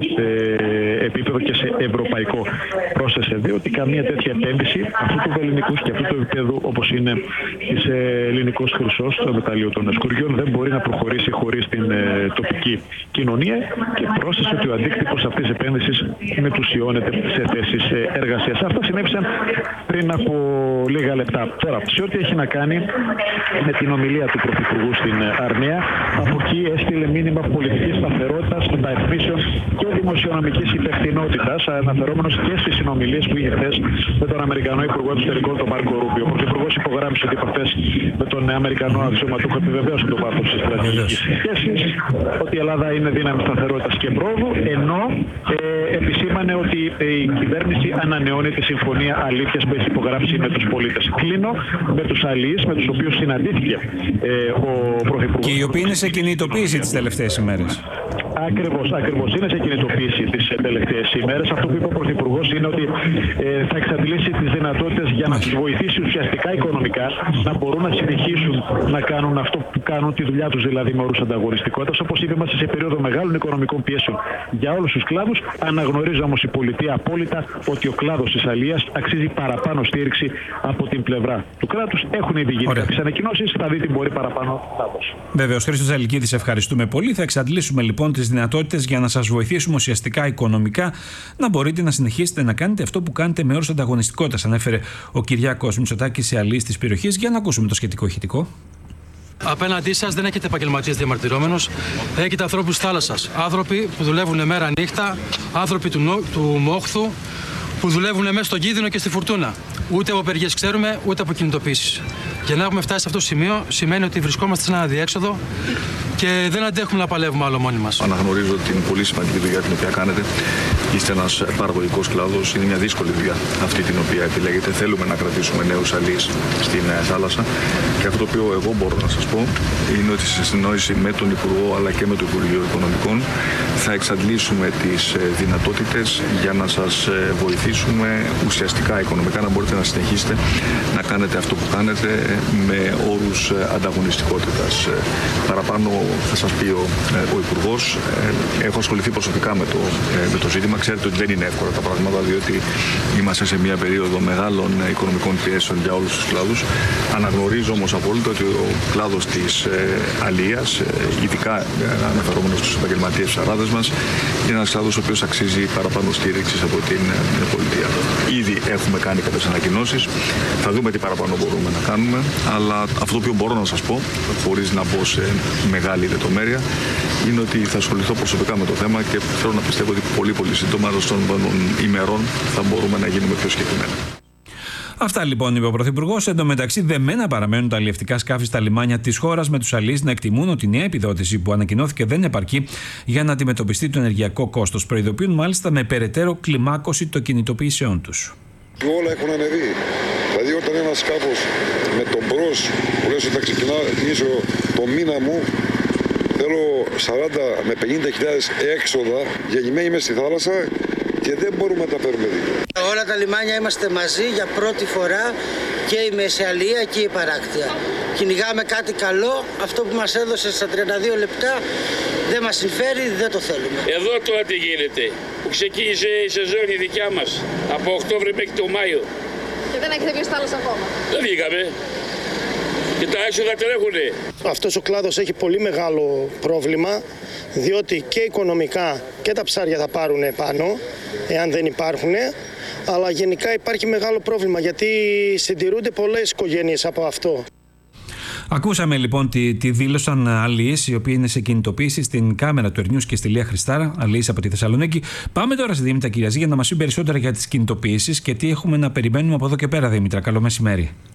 ε, επίπεδο και σε ευρωπαϊκό. Πρόσθεσε δε ότι καμία τέτοια επένδυση αυτού του ελληνικού και αυτού του επίπεδου, όπως είναι της ελληνικός χρυσός, το μεταλλείο των σκουριών, δεν μπορεί να προχωρήσει χωρίς την ε, τοπική κοινωνία, και πρόσθεσε ότι ο αντίκτυπος αυτής της επένδυσης μετουσιώνεται σε θέσεις εργασίας. Αυτά συνέβησαν πριν από λίγα λεπτά. Τώρα, σε ό,τι έχει να κάνει με την ομιλία του Πρωθυπουργού στην Αρνία, από εκεί έστειλε μήνυμα πολιτικής σταθερότητας, μεταρρυθμίσεων και δημοσιονομικής υπευθυνότητας, αναφερόμενος και στις συνομιλίες που είχε χθες με τον Αμερικανό Υπουργό Εξωτερικών, τον Μάρκο Ρούμπιο. Ο Πρωθυπουργός υπογράμμισε ότι από χθες με τον Αμερικανό αξιωματούχο επιβεβαίωσε το βάθος της στρατηγικής σχέσης, ότι η Ελλάδα είναι δύναμη σταθερότητας και πρόοδου, ενώ ε, επισήμανε ότι η κυβέρνηση ανανεώνει τη συμφωνία αλήθειας που έχει υπογράψει με τους πολίτες. Κλείνω με τους αλληλείς με τους οποίους συναντήθηκε ε, ο Πρωθυπουργός. Και οι οποίοι είναι σε κινητοποίηση τις τελευταίες ημέρες. Ακριβώς, ακριβώς. Είναι σε κινητοποίηση τις τελευταίες ημέρες. Αυτό που είπε ο Πρωθυπουργός είναι ότι ε, θα εξαντλήσει τις δυνατότητες για να τους βοηθήσει ουσιαστικά οικονομικά να μπορούν να συνεχίσουν να κάνουν αυτό που κάνουν, τη δουλειά τους δηλαδή με όρους ανταγωνιστικότητας. Όπως είπε, είμαστε σε περίοδο μεγάλων οικονομικών πιέσεων για όλους τους κλάδους. Αναγνωρίζει όμως η πολιτεία απόλυτα ότι ο κλάδος της αλίας αξίζει παραπάνω στήριξη από την πλευρά του κράτους. Έχουν ήδη γίνει κάποιες ανακοινώσεις, θα δει τι μπορεί παραπάνω να δώσει. Βέβαιος, Χρήστος Αλικίδης, ευχαριστούμε πολύ. Θα εξαντλήσουμε λοιπόν τις δυνατότητες για να σας βοηθήσουμε ουσιαστικά οικονομικά να μπορείτε να συνεχίσετε να κάνετε αυτό που κάνετε με όρους ανταγωνιστικότητας, ανέφερε ο Κυριάκος Μητσοτάκης σε αλληλείς της περιοχής. Για να ακούσουμε το σχετικό ηχητικό. Απέναντί σας δεν έχετε επαγγελματίες διαμαρτυρόμενους, έχετε ανθρώπους θάλασσας. Άνθρωποι που δουλεύουν μέρα νύχτα, άνθρωποι του, νο, του μόχθου, που δουλεύουν μέσα στον κίνδυνο και στη φουρτούνα. Ούτε από απεργίες ξέρουμε, ούτε από κινητοποίησεις. Για να έχουμε φτάσει σε αυτό το σημείο, σημαίνει ότι βρισκόμαστε σε ένα αδιέξοδο και δεν αντέχουμε να παλεύουμε άλλο μόνοι μας. Αναγνωρίζω την πολύ σημαντική δουλειά την οποία κάνετε. Είστε ένας παραγωγικός κλάδος. Είναι μια δύσκολη δουλειά αυτή την οποία επιλέγετε. Θέλουμε να κρατήσουμε νέους αλείς στην θάλασσα. Και αυτό το οποίο εγώ μπορώ να σας πω είναι ότι σε συνεννόηση με τον Υπουργό αλλά και με το Υπουργείο Οικονομικών θα εξαντλήσουμε τις δυνατότητες για να σας βοηθήσουμε ουσιαστικά οικονομικά να μπορείτε να συνεχίσετε να κάνετε αυτό που κάνετε με όρους ανταγωνιστικότητας. Παραπάνω θα σας πει ο, ο Υπουργός. Έχω ασχοληθεί προσωπικά με το, με το ζήτημα. Ξέρετε ότι δεν είναι εύκολα τα πράγματα, διότι είμαστε σε μια περίοδο μεγάλων οικονομικών πιέσεων για όλους τους κλάδους. Αναγνωρίζω όμως απόλυτα ότι ο κλάδος της αλίας, ειδικά αναφερόμενος στους επαγγελματίες της αράδες μας, είναι ένας κλάδος ο οποίος αξίζει παραπάνω στήριξης από την πολιτεία. Ήδη έχουμε κάνει κάποιες ανακοινώσεις. Θα δούμε τι παραπάνω μπορούμε να κάνουμε. Αλλά αυτό το οποίο μπορώ να σας πω, χωρίς να μπω σε μεγάλη λεπτομέρεια, είναι ότι θα ασχοληθώ προσωπικά με το θέμα και θέλω να πιστεύω ότι πολύ πολύ σύντομα των ημερών θα μπορούμε να γίνουμε πιο συγκεκριμένα. Αυτά λοιπόν είπε ο Πρωθυπουργός. Εν τω μεταξύ, δεμένα παραμένουν τα αλλιευτικά σκάφη στα λιμάνια της χώρας, με τους αλληλείς να εκτιμούν ότι η νέα επιδότηση που ανακοινώθηκε δεν επαρκεί για να αντιμετωπιστεί το ενεργειακό κόστος. Προειδοποιούν μάλιστα με περαιτέρω κλιμάκωση των κινητοποιήσεων τους. Όλα έχουν ανεβεί. Δηλαδή, όταν ένα σκάφος με τον μπρος που λες ότι θα ξεκινήσω το μήνα μου, θέλω σαράντα με πενήντα χιλιάδες έξοδα, γεννημένοι μες στη θάλασσα, και δεν μπορούμε να τα φέρουμε δίκαια. Όλα τα λιμάνια είμαστε μαζί για πρώτη φορά, και η Μεσαιαλία και η Παράκτεια. Κυνηγάμε κάτι καλό, αυτό που μας έδωσε στα τριάντα δύο λεπτά δεν μας συμφέρει, δεν το θέλουμε. Εδώ τώρα τι γίνεται, που ξεκίνησε η σεζόν η δικιά μας, από Οκτώβρη μέχρι το Μάιο. Και δεν έχετε βγει στη θάλασσα ακόμα. Δεν βγήκαμε. Και τα έσοδα τρέχουνε. Αυτός ο κλάδος έχει πολύ μεγάλο πρόβλημα, διότι και οικονομικά και τα ψάρια θα πάρουν πάνω, εάν δεν υπάρχουν, αλλά γενικά υπάρχει μεγάλο πρόβλημα, γιατί συντηρούνται πολλές οικογένειες από αυτό. Ακούσαμε λοιπόν τι, τι δήλωσαν αλληλείς οι οποίοι είναι σε κινητοποίηση στην κάμερα του Ερνιούς και στη Λία Χριστάρα, αλληλείς από τη Θεσσαλονίκη. Πάμε τώρα στη Δήμητρα Κυριαζή για να μας πει περισσότερα για τις κινητοποιήσεις και τι έχουμε να περιμένουμε από εδώ και πέρα. Δήμητρα, καλό μεσημέρι.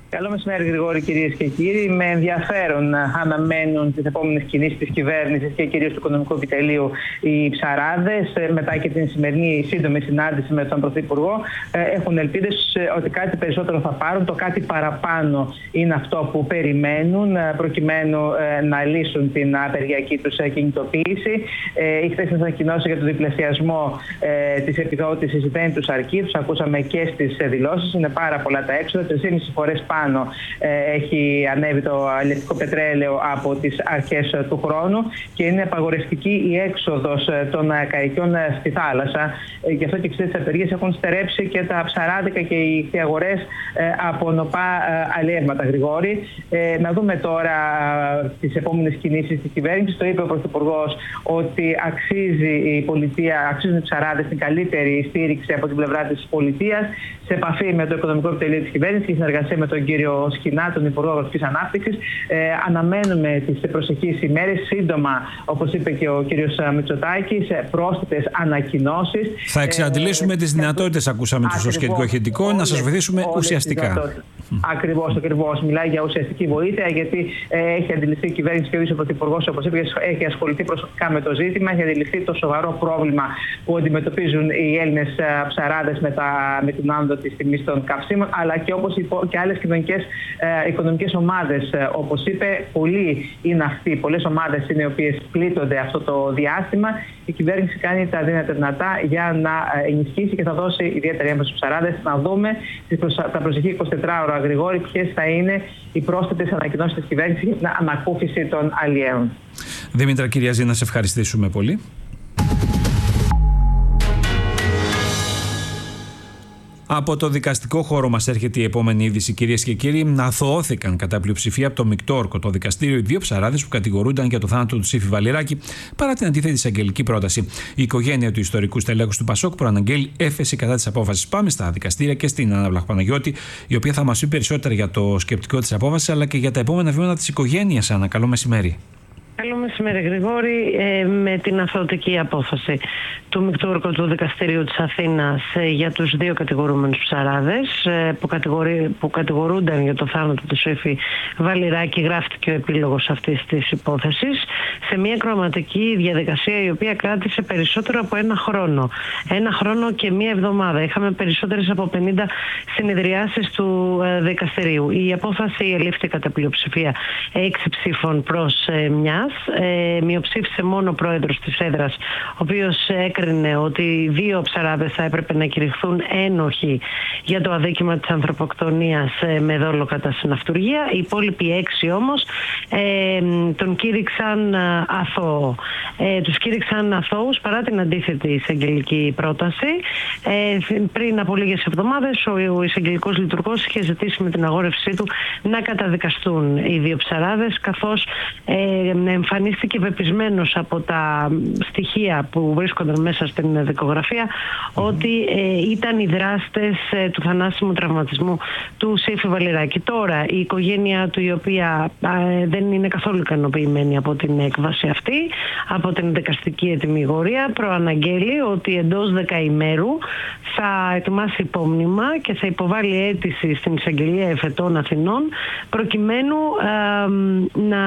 Καλό μεσημέρι, Γρηγόρη, κυρίες και κύριοι. Με ενδιαφέρον αναμένουν τις επόμενες κινήσεις της κυβέρνησης και κυρίως του Οικονομικού Επιτελείου οι ψαράδες. Μετά και την σημερινή σύντομη συνάντηση με τον Πρωθυπουργό, έχουν ελπίδες ότι κάτι περισσότερο θα πάρουν. Το κάτι παραπάνω είναι αυτό που περιμένουν, προκειμένου να λύσουν την απεργιακή τους κινητοποίηση. Η χθεσινή ανακοινώση για τον διπλασιασμό της επιδότησης δεν τους αρκεί. Τους ακούσαμε και στις δηλώσεις. Είναι πάρα πολλά τα έξοδα. τρεις και μισή φορές πάνω έχει ανέβει το αλλιευτικό πετρέλαιο από τις αρχές του χρόνου και είναι απαγορευτική η έξοδος των καϊκιών στη θάλασσα. Γι' αυτό και εξαιτίας της απεργίας έχουν στερέψει και τα ψαράδικα και οι αγορές από νοπά αλλιεύματα, Γρηγόρη. Να δούμε τώρα τις επόμενες κινήσεις της κυβέρνησης. Το είπε ο Πρωθυπουργός ότι αξίζει η πολιτεία, αξίζουν οι ψαράδες την καλύτερη στήριξη από την πλευρά της πολιτείας, σε επαφή με το Οικονομικό Επιτελείο της κυβέρνησης και συνεργασία με τον κύριο Σκινά, τον Υπουργό Αγροτικής Ανάπτυξης. Ε, αναμένουμε τις προσεχείς ημέρες, σύντομα, όπως είπε και ο κύριος Μητσοτάκης, πρόσθετες ανακοινώσεις. Θα εξαντλήσουμε ε, τις δυνατότητες, ακούσαμε το σχετικό ηχητικό, να σας βοηθήσουμε ουσιαστικά. Ακριβώς, ακριβώς. Μιλάει για ουσιαστική βοήθεια, γιατί ε, έχει αντιληφθεί η κυβέρνηση και ο ίδιος ο Πρωθυπουργός, όπως είπε, έχει ασχοληθεί προσωπικά με το ζήτημα, έχει αντιληφθεί το σοβαρό πρόβλημα που αντιμετωπίζουν οι Έλληνες ψαράδες με, με την άνοδο της τιμής των καυσίμων, αλλά και όπως και άλλες κοινωνικές ε, οικονομικές ομάδες. Ε, όπως είπε, πολλοί είναι αυτοί, πολλές ομάδες είναι οι οποίες πλήττονται αυτό το διάστημα. Η κυβέρνηση κάνει τα δύνατα δυνατά για να ενισχύσει και θα δώσει ιδιαίτερη έμφαση στους ψαράδες. Να δούμε τα προσεχή εικοσιτέσσερα ώρα, Γρηγόρη, ποιες θα είναι οι πρόσθετες ανακοινώσεις της κυβέρνησης για την ανακούφιση των αλλιέων. Δήμητρα Κυριαζή, να σε ευχαριστήσουμε πολύ. Από το δικαστικό χώρο μας έρχεται η επόμενη είδηση, κυρίες και κύριοι. Αθωώθηκαν κατά πλειοψηφία από το μεικτό όρκο το δικαστήριο οι δύο ψαράδες που κατηγορούνταν για το θάνατο του Σύφη Βαλιράκη, παρά την αντίθετη εισαγγελική πρόταση. Η οικογένεια του ιστορικού στελέχους του Πασόκ προαναγγέλει έφεση κατά της απόφασης. Πάμε στα δικαστήρια και στην Άννα Βλαχοπαναγιώτη, η οποία θα μας πει περισσότερα για το σκεπτικό της απόφασης αλλά και για τα επόμενα βήματα της οικογένειας. Άννα, καλό μεσημέρι. Καλό μεσημέρι, Γρηγόρη. Ε, με την αθωωτική απόφαση του μεικτού όρκου του Δικαστηρίου της Αθήνας ε, για τους δύο κατηγορούμενους ψαράδες ε, που, που κατηγορούνταν για το θάνατο του Σύφη Βαλιράκη, γράφτηκε ο επίλογος αυτής της υπόθεσης σε μια κροματική διαδικασία η οποία κράτησε περισσότερο από ένα χρόνο. Ένα χρόνο και μία εβδομάδα. Είχαμε περισσότερες από πενήντα συνεδριάσεις του ε, δικαστηρίου. Η απόφαση ελήφθη κατά πλειοψηφία έξι ψήφων προς ε, μια. Ε, μειοψήφισε μόνο ο πρόεδρος της έδρας, ο οποίος έκρινε ότι δύο ψαράδες θα έπρεπε να κηρυχθούν ένοχοι για το αδίκημα της ανθρωποκτονίας ε, με δόλο κατά συναυτουργία. Οι υπόλοιποι έξι όμως ε, τον κήρυξαν ε, αθώο. Ε, τους κήρυξαν αθώους παρά την αντίθετη εισαγγελική πρόταση. Ε, πριν από λίγες εβδομάδες ο, ο εισαγγελικός λειτουργός είχε ζητήσει με την αγόρευσή του να καταδικαστούν οι δύο ψαράδες, καθώς ε, εμφανίστηκε πεπισμένος από τα στοιχεία που βρίσκονταν μέσα στην δικογραφία ότι ε, ήταν οι δράστες ε, του θανάσιμου τραυματισμού του Σύφη Βαλιράκη. Τώρα η οικογένειά του, η οποία ε, δεν είναι καθόλου ικανοποιημένη από την έκβαση αυτή, από την δικαστική ετυμηγορία, προαναγγέλει ότι εντός δεκαημέρου θα ετοιμάσει υπόμνημα και θα υποβάλει αίτηση στην εισαγγελία εφετών Αθηνών προκειμένου ε, να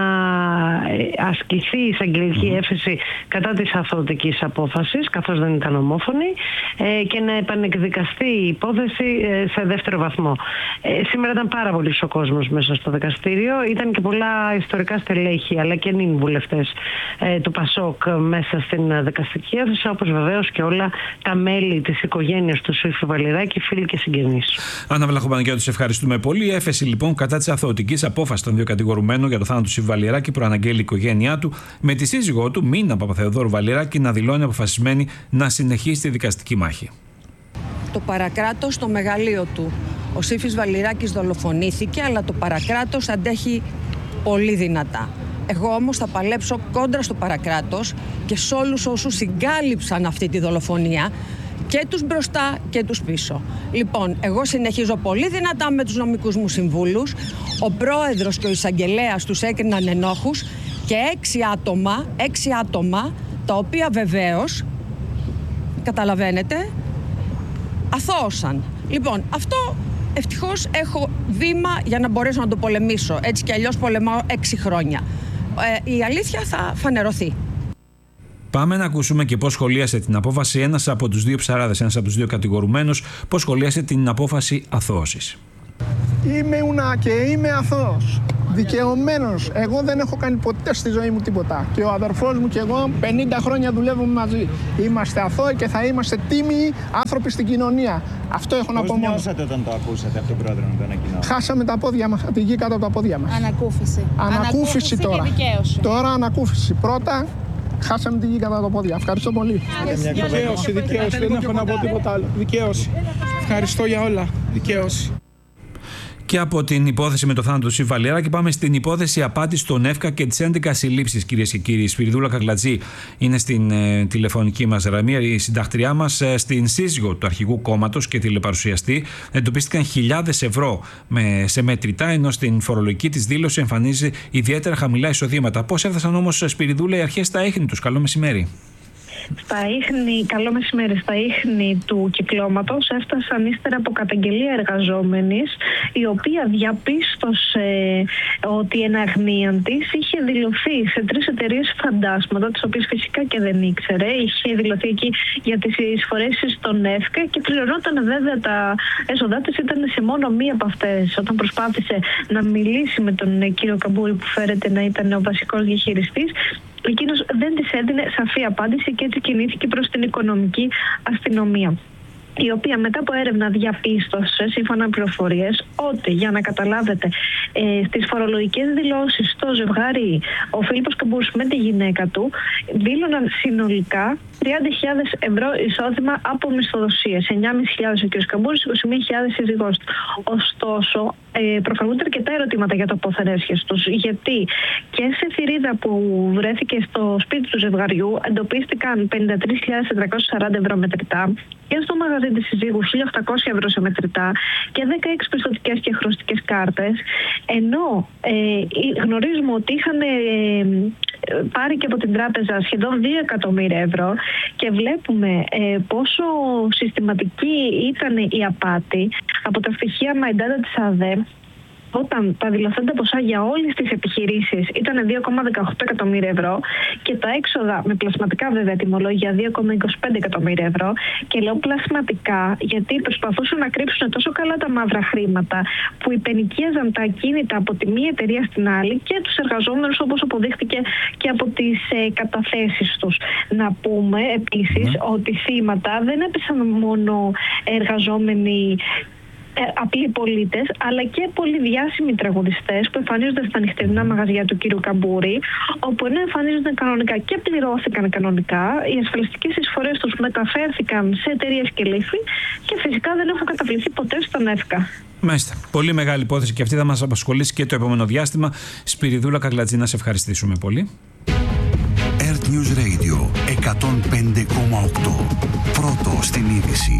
ασκηθεί η εισαγγελική mm. έφεση κατά της αθωωτικής απόφασης, καθώς δεν ήταν ομόφωνη, ε, και να επανεκδικαστεί η υπόθεση ε, σε δεύτερο βαθμό. Ε, σήμερα ήταν πάρα πολύ ο κόσμος μέσα στο δικαστήριο. Ήταν και πολλά ιστορικά στελέχη αλλά και νυν βουλευτές ε, του Πασόκ μέσα στην δικαστική αίθουσα, όπως βεβαίως και όλα τα μέλη της οικογένειας του Σύφη Βαλιράκη, φίλοι και συγγενείς. Άννα Βλαχοπαναγιώτη, σε ευχαριστούμε πολύ. Έφεση λοιπόν κατά της αθωωτικής απόφασης των δύο κατηγορουμένων για το θάνατο του Σύφη Βαλιράκη προαναγγέλει η οικογένειά του, με τη σύζυγό του Μίνα Παπαθεοδόρου Βαλιράκη να δηλώνει αποφασισμένη να συνεχίσει τη δικαστική μάχη. Το παρακράτος στο μεγαλείο του. Ο Σύφης Βαλιράκης δολοφονήθηκε, αλλά το παρακράτος αντέχει πολύ δυνατά. Εγώ όμως θα παλέψω κόντρα στο παρακράτος και σε όλους όσους συγκάλυψαν αυτή τη δολοφονία, και τους μπροστά και τους πίσω. Λοιπόν, εγώ συνεχίζω πολύ δυνατά με τους νομικούς μου συμβούλους. Ο πρόεδρος και ο εισαγγελέας τους έκριναν ενόχους και έξι άτομα, έξι άτομα, τα οποία βεβαίως, καταλαβαίνετε, αθώωσαν. Λοιπόν, αυτό ευτυχώς έχω βήμα για να μπορέσω να το πολεμήσω. Έτσι κι αλλιώς πολεμάω έξι χρόνια. Ε, η αλήθεια θα φανερωθεί. Πάμε να ακούσουμε και πώς σχολίασε την απόφαση ένας από τους δύο ψαράδες, ένας από τους δύο κατηγορουμένους, πώς σχολίασε την απόφαση αθώωσης. Είμαι ούνα και είμαι αθώος. Δικαιωμένος. Εγώ δεν έχω κάνει ποτέ στη ζωή μου τίποτα. Και ο αδερφός μου και εγώ πενήντα χρόνια δουλεύουμε μαζί. Είμαστε αθώοι και θα είμαστε τίμιοι άνθρωποι στην κοινωνία. Αυτό έχω Πώς να πω μόνο. Πώς νιώσατε όταν το ακούσατε από τον πρόεδρο να το ανακοινώσει? Χάσαμε τα πόδια μας, τη γη κάτω από τα πόδια μας. Ανακούφιση. Ανακούφιση τώρα. Και δικαίωση. Τώρα ανακούφιση. Πρώτα χάσαμε τη γη κάτω από τα πόδια. Ευχαριστώ πολύ. Δικαίωση, δικαίωση. Δεν έχω να πω τίποτα άλλο. Δικαίωση. Ευχαριστώ για όλα. Δικαίωση. Και από την υπόθεση με το θάνατο του Σύφη Βαλιράκη πάμε στην υπόθεση απάτης στον ΕΦΚΑ και τις έντεκα συλλήψεις, κυρίες και κύριοι. Η Σπυριδούλα Κακλατζή είναι στην ε, τηλεφωνική μας γραμμή, η συντακτριά μας. Ε, στην σύζυγο του αρχηγού κόμματος και τηλεπαρουσιαστή εντοπίστηκαν χιλιάδες ευρώ με, σε μετρητά, ενώ στην φορολογική της δήλωση εμφανίζει ιδιαίτερα χαμηλά εισοδήματα. Πώς έφτασαν όμως, Σπυριδούλα, οι αρχές στα ίχνη τους? Καλό μεσημέρι. Στα ίχνη, καλό μεσημέρι, στα ίχνη του κυκλώματος έφτασαν ύστερα από καταγγελία εργαζόμενης, η οποία διαπίστωσε ότι η εναγνία της είχε δηλωθεί σε τρεις εταιρείες φαντάσματα, τις οποίες φυσικά και δεν ήξερε. Είχε δηλωθεί εκεί για τις εισφορές στον ΕΦΚΑ και πληρωνόταν βέβαια τα έσοδά της, ήταν σε μόνο μία από αυτές. Όταν προσπάθησε να μιλήσει με τον κύριο Καμπούρη, που φέρεται να ήταν ο βασικός διαχειριστής, εκείνος δεν της έδινε σαφή απάντηση και έτσι κινήθηκε προς την οικονομική αστυνομία, η οποία μετά από έρευνα διαπίστωσε, σύμφωνα με πληροφορίες, ότι, για να καταλάβετε, ε, στις φορολογικές δηλώσεις στο ζευγάρι, ο Φίλιππος Καμπούρης με τη γυναίκα του δήλωναν συνολικά τριάντα χιλιάδες ευρώ εισόδημα από μισθοδοσίες. εννιά χιλιάδες πεντακόσια ο κ. Καμπούρης, είκοσι μία χιλιάδες σύζυγός του. Ωστόσο, ε, προφανούνται αρκετά ερωτήματα για το πόθεν έσχες τους, γιατί και σε θηρίδα που βρέθηκε στο σπίτι του ζευγαριού εντοπίστηκαν πενήντα τρεις χιλιάδες τετρακόσια σαράντα ευρώ μετρητά, και στο μαγαζί της συζύγου χίλια οκτακόσια ευρώ σε μετρητά και δεκαέξι πιστωτικές και χρωστικές κάρτες, ενώ ε, γνωρίζουμε ότι είχαν ε, πάρει και από την τράπεζα σχεδόν δύο εκατομμύρια ευρώ, και βλέπουμε ε, πόσο συστηματική ήταν η απάτη από τα στοιχεία MyData της ΑΔΕ, όταν τα δηλωθέντα ποσά για όλες τις επιχειρήσεις ήταν δύο κόμμα δεκαοκτώ εκατομμύρια ευρώ και τα έξοδα με πλασματικά βέβαια τιμολόγια δύο κόμμα είκοσι πέντε εκατομμύρια ευρώ. Και λέω πλασματικά γιατί προσπαθούσαν να κρύψουν τόσο καλά τα μαύρα χρήματα που υπενοικίαζαν τα ακίνητα από τη μία εταιρεία στην άλλη και τους εργαζόμενους, όπως αποδείχτηκε και από τις ε, καταθέσεις τους. Να πούμε επίσης mm. ότι θύματα δεν έπεσαν μόνο εργαζόμενοι, Ε, απλοί πολίτες, αλλά και πολύ διάσημοι τραγουδιστές που εμφανίζονται στα νυχτερινά μαγαζιά του κύριου Καμπούρη, όπου ενώ εμφανίζονταν κανονικά και πληρώθηκαν κανονικά, οι ασφαλιστικές εισφορές τους μεταφέρθηκαν σε εταιρείες και λύφη και φυσικά δεν έχουν καταβληθεί ποτέ στον ΕΦΚΑ. Μάλιστα. Πολύ μεγάλη υπόθεση και αυτή θα μας απασχολήσει και το επόμενο διάστημα. Σπυριδούλα Κακλατζή, να σε ευχαριστήσουμε πολύ. Earth News Radio εκατόν πέντε κόμμα οκτώ. Πρώτο στην είδηση.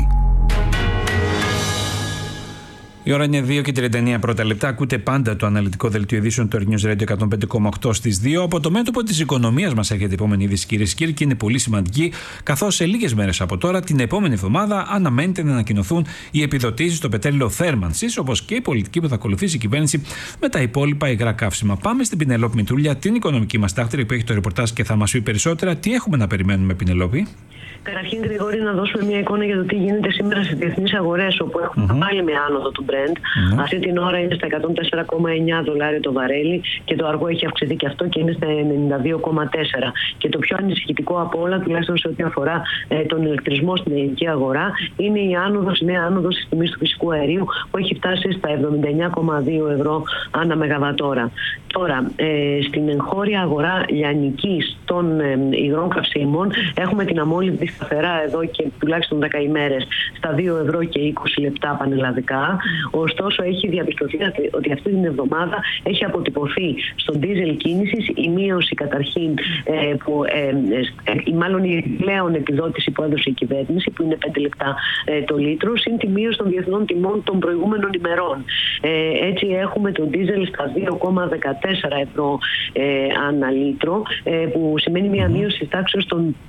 Η ώρα είναι δύο και τριάντα εννέα πρώτα λεπτά. Ακούτε πάντα το αναλυτικό δελτίο ειδήσεων του Earth News Radio εκατόν πέντε κόμμα οκτώ στις δύο. Από το μέτωπο της οικονομίας μας έρχεται η επόμενη είδηση, κυρίες και κύριοι, και είναι πολύ σημαντική, καθώς σε λίγες μέρες από τώρα, την επόμενη εβδομάδα, αναμένεται να ανακοινωθούν οι επιδοτήσεις στο πετρέλαιο θέρμανσης, όπως και η πολιτική που θα ακολουθήσει η κυβέρνηση με τα υπόλοιπα υγρά καύσιμα. Πάμε στην Πινελόπη Μητρούλια, την οικονομική μας τάχτηρη, που έχει το ρεπορτάζ και θα μας πει περισσότερα. Τι έχουμε να περιμένουμε, Πινελόπη? Καταρχήν, Γρηγόρη, να δώσουμε μια εικόνα για το τι γίνεται σήμερα στις διεθνείς αγορές, όπου έχουμε mm-hmm. πάλι μια άνοδο του Brent. Mm-hmm. Αυτή την ώρα είναι στα εκατόν τέσσερα κόμμα εννιά δολάρια το βαρέλι και το αργό έχει αυξηθεί και αυτό και είναι στα ενενήντα δύο κόμμα τέσσερα. Και το πιο ανησυχητικό από όλα, τουλάχιστον σε ό,τι αφορά ε, τον ηλεκτρισμό στην ελληνική αγορά, είναι η άνοδος, η νέα άνοδος της τιμής του φυσικού αερίου, που έχει φτάσει στα εβδομήντα εννιά κόμμα δύο ευρώ ανά μεγαβατόρα. Τώρα, ε, στην εγχώρια αγορά λιανικής των ε, υγρών καυσίμων έχουμε την αμόλυντη σταθερά εδώ και τουλάχιστον δέκα ημέρες στα δύο ευρώ και είκοσι λεπτά πανελλαδικά. Ωστόσο, έχει διαπιστωθεί ότι αυτή την εβδομάδα έχει αποτυπωθεί στον ντίζελ κίνησης η μείωση καταρχήν, ε, που, ε, ε, μάλλον η πλέον επιδότηση που έδωσε η κυβέρνηση, που είναι πέντε λεπτά ε, το λίτρο, συν τη μείωση των διεθνών τιμών των προηγούμενων ημερών. Ε, έτσι, έχουμε τον ντίζελ στα δύο κόμμα δεκατέσσερα ευρώ ε, ανά λίτρο, ε, που σημαίνει μια μείωση τάξης των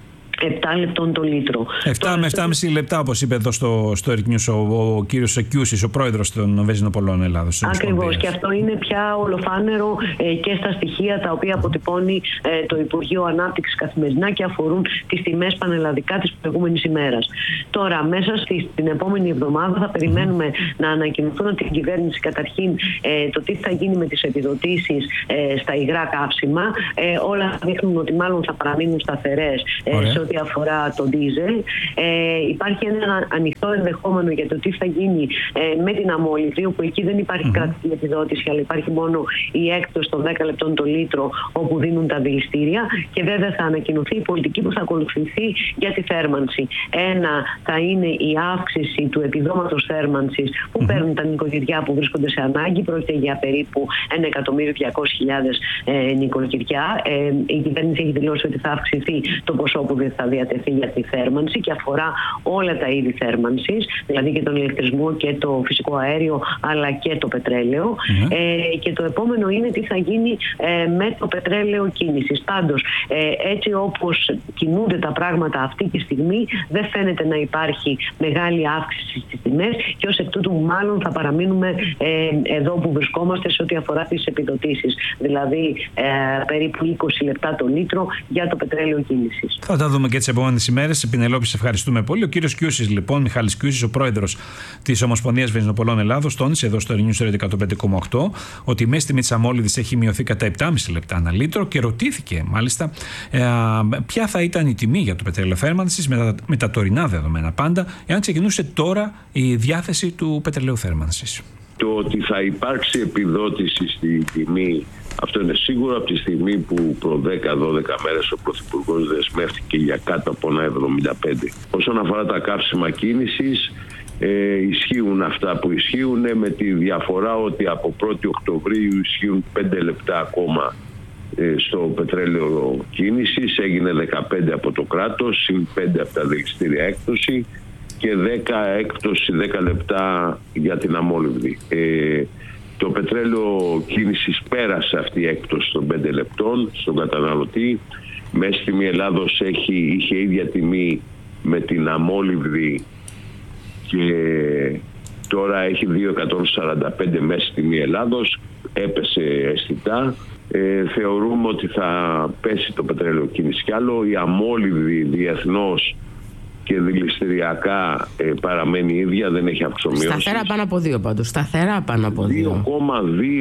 επτά λεπτών το λίτρο. επτά με επτάμισι λεπτά, όπως είπε εδώ στο, στο Air News ο, ο κύριος Κιούσης, ο πρόεδρος των Βενζινοπολών Ελλάδος. Ακριβώς, και αυτό είναι πια ολοφάνερο ε, και στα στοιχεία τα οποία αποτυπώνει ε, το Υπουργείο Ανάπτυξης καθημερινά και αφορούν τις τιμές πανελλαδικά της προηγούμενης ημέρας. Τώρα, μέσα στη, στην επόμενη εβδομάδα θα περιμένουμε mm. να ανακοινωθούν από την κυβέρνηση καταρχήν ε, το τι θα γίνει με τις επιδοτήσεις ε, στα υγρά καύσιμα. Ε, όλα δείχνουν ότι μάλλον θα παραμείνουν σταθερές ε, σε ό,τι αφορά το ντίζελ. Ε, υπάρχει ένα ανοιχτό ενδεχόμενο για το τι θα γίνει ε, με την αμόλυβδη, όπου εκεί δεν υπάρχει mm-hmm. κρατική επιδότηση, αλλά υπάρχει μόνο η έκπτωση των δέκα λεπτών το λίτρο όπου δίνουν τα δηληστήρια, και βέβαια θα ανακοινωθεί η πολιτική που θα ακολουθηθεί για τη θέρμανση. Ένα θα είναι η αύξηση του επιδόματος θέρμανσης που mm-hmm. παίρνουν τα νοικοκυριά που βρίσκονται σε ανάγκη. Πρόκειται για περίπου ένα εκατομμύριο διακόσιες χιλιάδες ε, νοικοκυριά. Ε, η κυβέρνηση έχει δηλώσει ότι θα αυξηθεί το ποσό που θα διατεθεί για τη θέρμανση και αφορά όλα τα είδη θέρμανσης, δηλαδή και τον ηλεκτρισμό και το φυσικό αέριο, αλλά και το πετρέλαιο. Mm-hmm. Ε, και το επόμενο είναι τι θα γίνει ε, με το πετρέλαιο κίνησης. Πάντως, ε, έτσι όπως κινούνται τα πράγματα αυτή τη στιγμή, δεν φαίνεται να υπάρχει μεγάλη αύξηση στις τιμές, και ως εκ τούτου μάλλον θα παραμείνουμε ε, εδώ που βρισκόμαστε σε ό,τι αφορά τις επιδοτήσεις. Δηλαδή ε, περίπου είκοσι λεπτά το λίτρο για το πετρέλαιο κίνησης. Θα τα δούμε και τις επόμενες ημέρες. Πινελόπη, σε ευχαριστούμε πολύ. Ο κύριος Κιούσης, λοιπόν, Μιχάλης Κιούσης, ο πρόεδρος της Ομοσπονδίας Βενζινοπολών Ελλάδος, τόνισε εδώ στο News εκατόν πέντε κόμμα οκτώ ότι η μέση τιμή της αμόλυβδης έχει μειωθεί κατά επτά κόμμα πέντε λεπτά ανά λίτρο, και ρωτήθηκε μάλιστα ε, ποια θα ήταν η τιμή για το πετρέλαιο θέρμανσης με τα, με τα τωρινά δεδομένα πάντα, εάν ξεκινούσε τώρα η διάθεση του πετρελαίου θέρμανσης. Το ότι θα υπάρξει επιδότηση στη τιμή, αυτό είναι σίγουρο, από τη στιγμή που προ δέκα δώδεκα μέρες ο Πρωθυπουργός δεσμεύτηκε για κάτω από ένα εβδομήντα πέντε. Όσον αφορά τα καύσιμα κίνησης, ε, ισχύουν αυτά που ισχύουν, με τη διαφορά ότι από πρώτη Οκτωβρίου ισχύουν πέντε λεπτά ακόμα ε, στο πετρέλαιο κίνησης, έγινε δεκαπέντε από το κράτος, συν πέντε από τα δηληστήρια έκπτωση και δέκα έκπτωση, δέκα λεπτά για την αμόλυβδη. Ε, το πετρέλαιο κίνησης πέρασε αυτή η έκπτωση των πέντε λεπτών στον καταναλωτή. Μέση τιμή Ελλάδος έχει, είχε ίδια τιμή με την αμόλυβδη και τώρα έχει δύο εκατόν σαράντα πέντε μέση τιμή Ελλάδος, έπεσε αισθητά. Ε, θεωρούμε ότι θα πέσει το πετρέλαιο κίνηση κι άλλο. Η αμόλυβδη διεθνώς και δηληστηριακά ε, παραμένει ίδια, δεν έχει αυξομοίωση. Σταθερά πάνω από δύο πάντως. Σταθερά πάνω από δύο. δύο κόμμα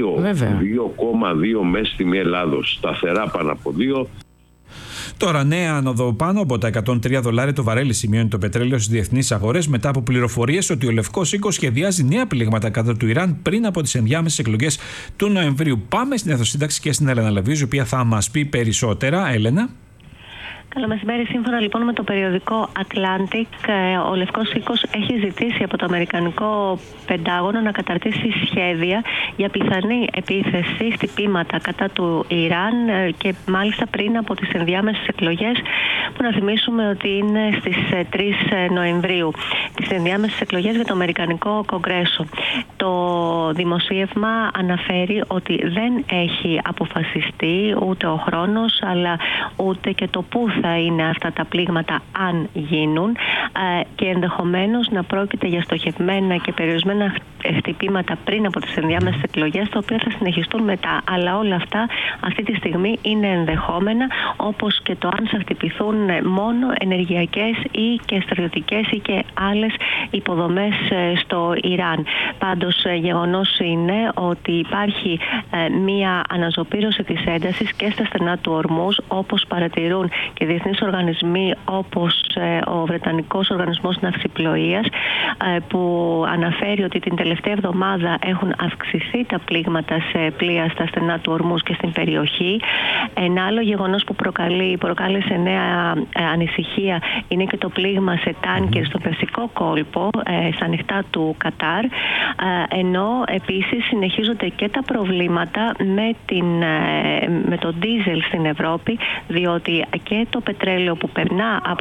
δύο μέση τιμή Ελλάδος. Σταθερά πάνω από δύο. Τώρα, νέα άνοδο πάνω από τα εκατόν τρία δολάρια το βαρέλι σημειώνει το πετρέλαιο στις διεθνείς αγορές, μετά από πληροφορίες ότι ο Λευκός Οίκος σχεδιάζει νέα πλήγματα κατά του Ιράν πριν από τις ενδιάμεσες εκλογές του Νοεμβρίου. Πάμε στην Εθνοσύνταξη και στην Έλενα Λεβίζου, η οποία θα μας πει περισσότερα. Έλενα. Καλό μεσημέρι. Σύμφωνα λοιπόν με το περιοδικό Atlantic, ο Λευκός Οίκος έχει ζητήσει από το Αμερικανικό Πεντάγωνο να καταρτήσει σχέδια για πιθανή επίθεση χτυπήματα κατά του Ιράν, και μάλιστα πριν από τις ενδιάμεσες εκλογές, που να θυμίσουμε ότι είναι στις τρεις Νοεμβρίου. Τις ενδιάμεσες εκλογές για το Αμερικανικό Κογκρέσο. Το δημοσίευμα αναφέρει ότι δεν έχει αποφασιστεί ούτε ο χρόνος, αλλά ούτε και το πού θα είναι αυτά τα πλήγματα, αν γίνουν, και ενδεχομένως να πρόκειται για στοχευμένα και περιορισμένα χτυπήματα πριν από τις ενδιάμεσες εκλογές, τα οποία θα συνεχιστούν μετά. Αλλά όλα αυτά αυτή τη στιγμή είναι ενδεχόμενα, όπως και το αν θα χτυπηθούν μόνο ενεργειακές ή και στρατιωτικές ή και άλλες υποδομές στο Ιράν. Πάντως γεγονός είναι ότι υπάρχει μία αναζωπήρωση της έντασης και στα στενά του Ορμούζ, όπως παρατηρούν και διεθνείς οργανισμοί όπως ο Βρετανικός Οργανισμός Ναυσιπλοείας, που αναφέρει ότι την τελευταία εβδομάδα έχουν αυξηθεί τα πλήγματα σε πλοία στα στενά του Ορμούζ και στην περιοχή. Ένα άλλο γεγονός που προκαλεί, προκάλεσε νέα ανησυχία είναι και το πλήγμα σε τάνκερ στο Περσικό κόλπο, στα ανοιχτά του Κατάρ, ενώ επίσης συνεχίζονται και τα προβλήματα με, την, με το ντίζελ στην Ευρώπη, διότι και το πετρέλαιο που περνά από τα στενά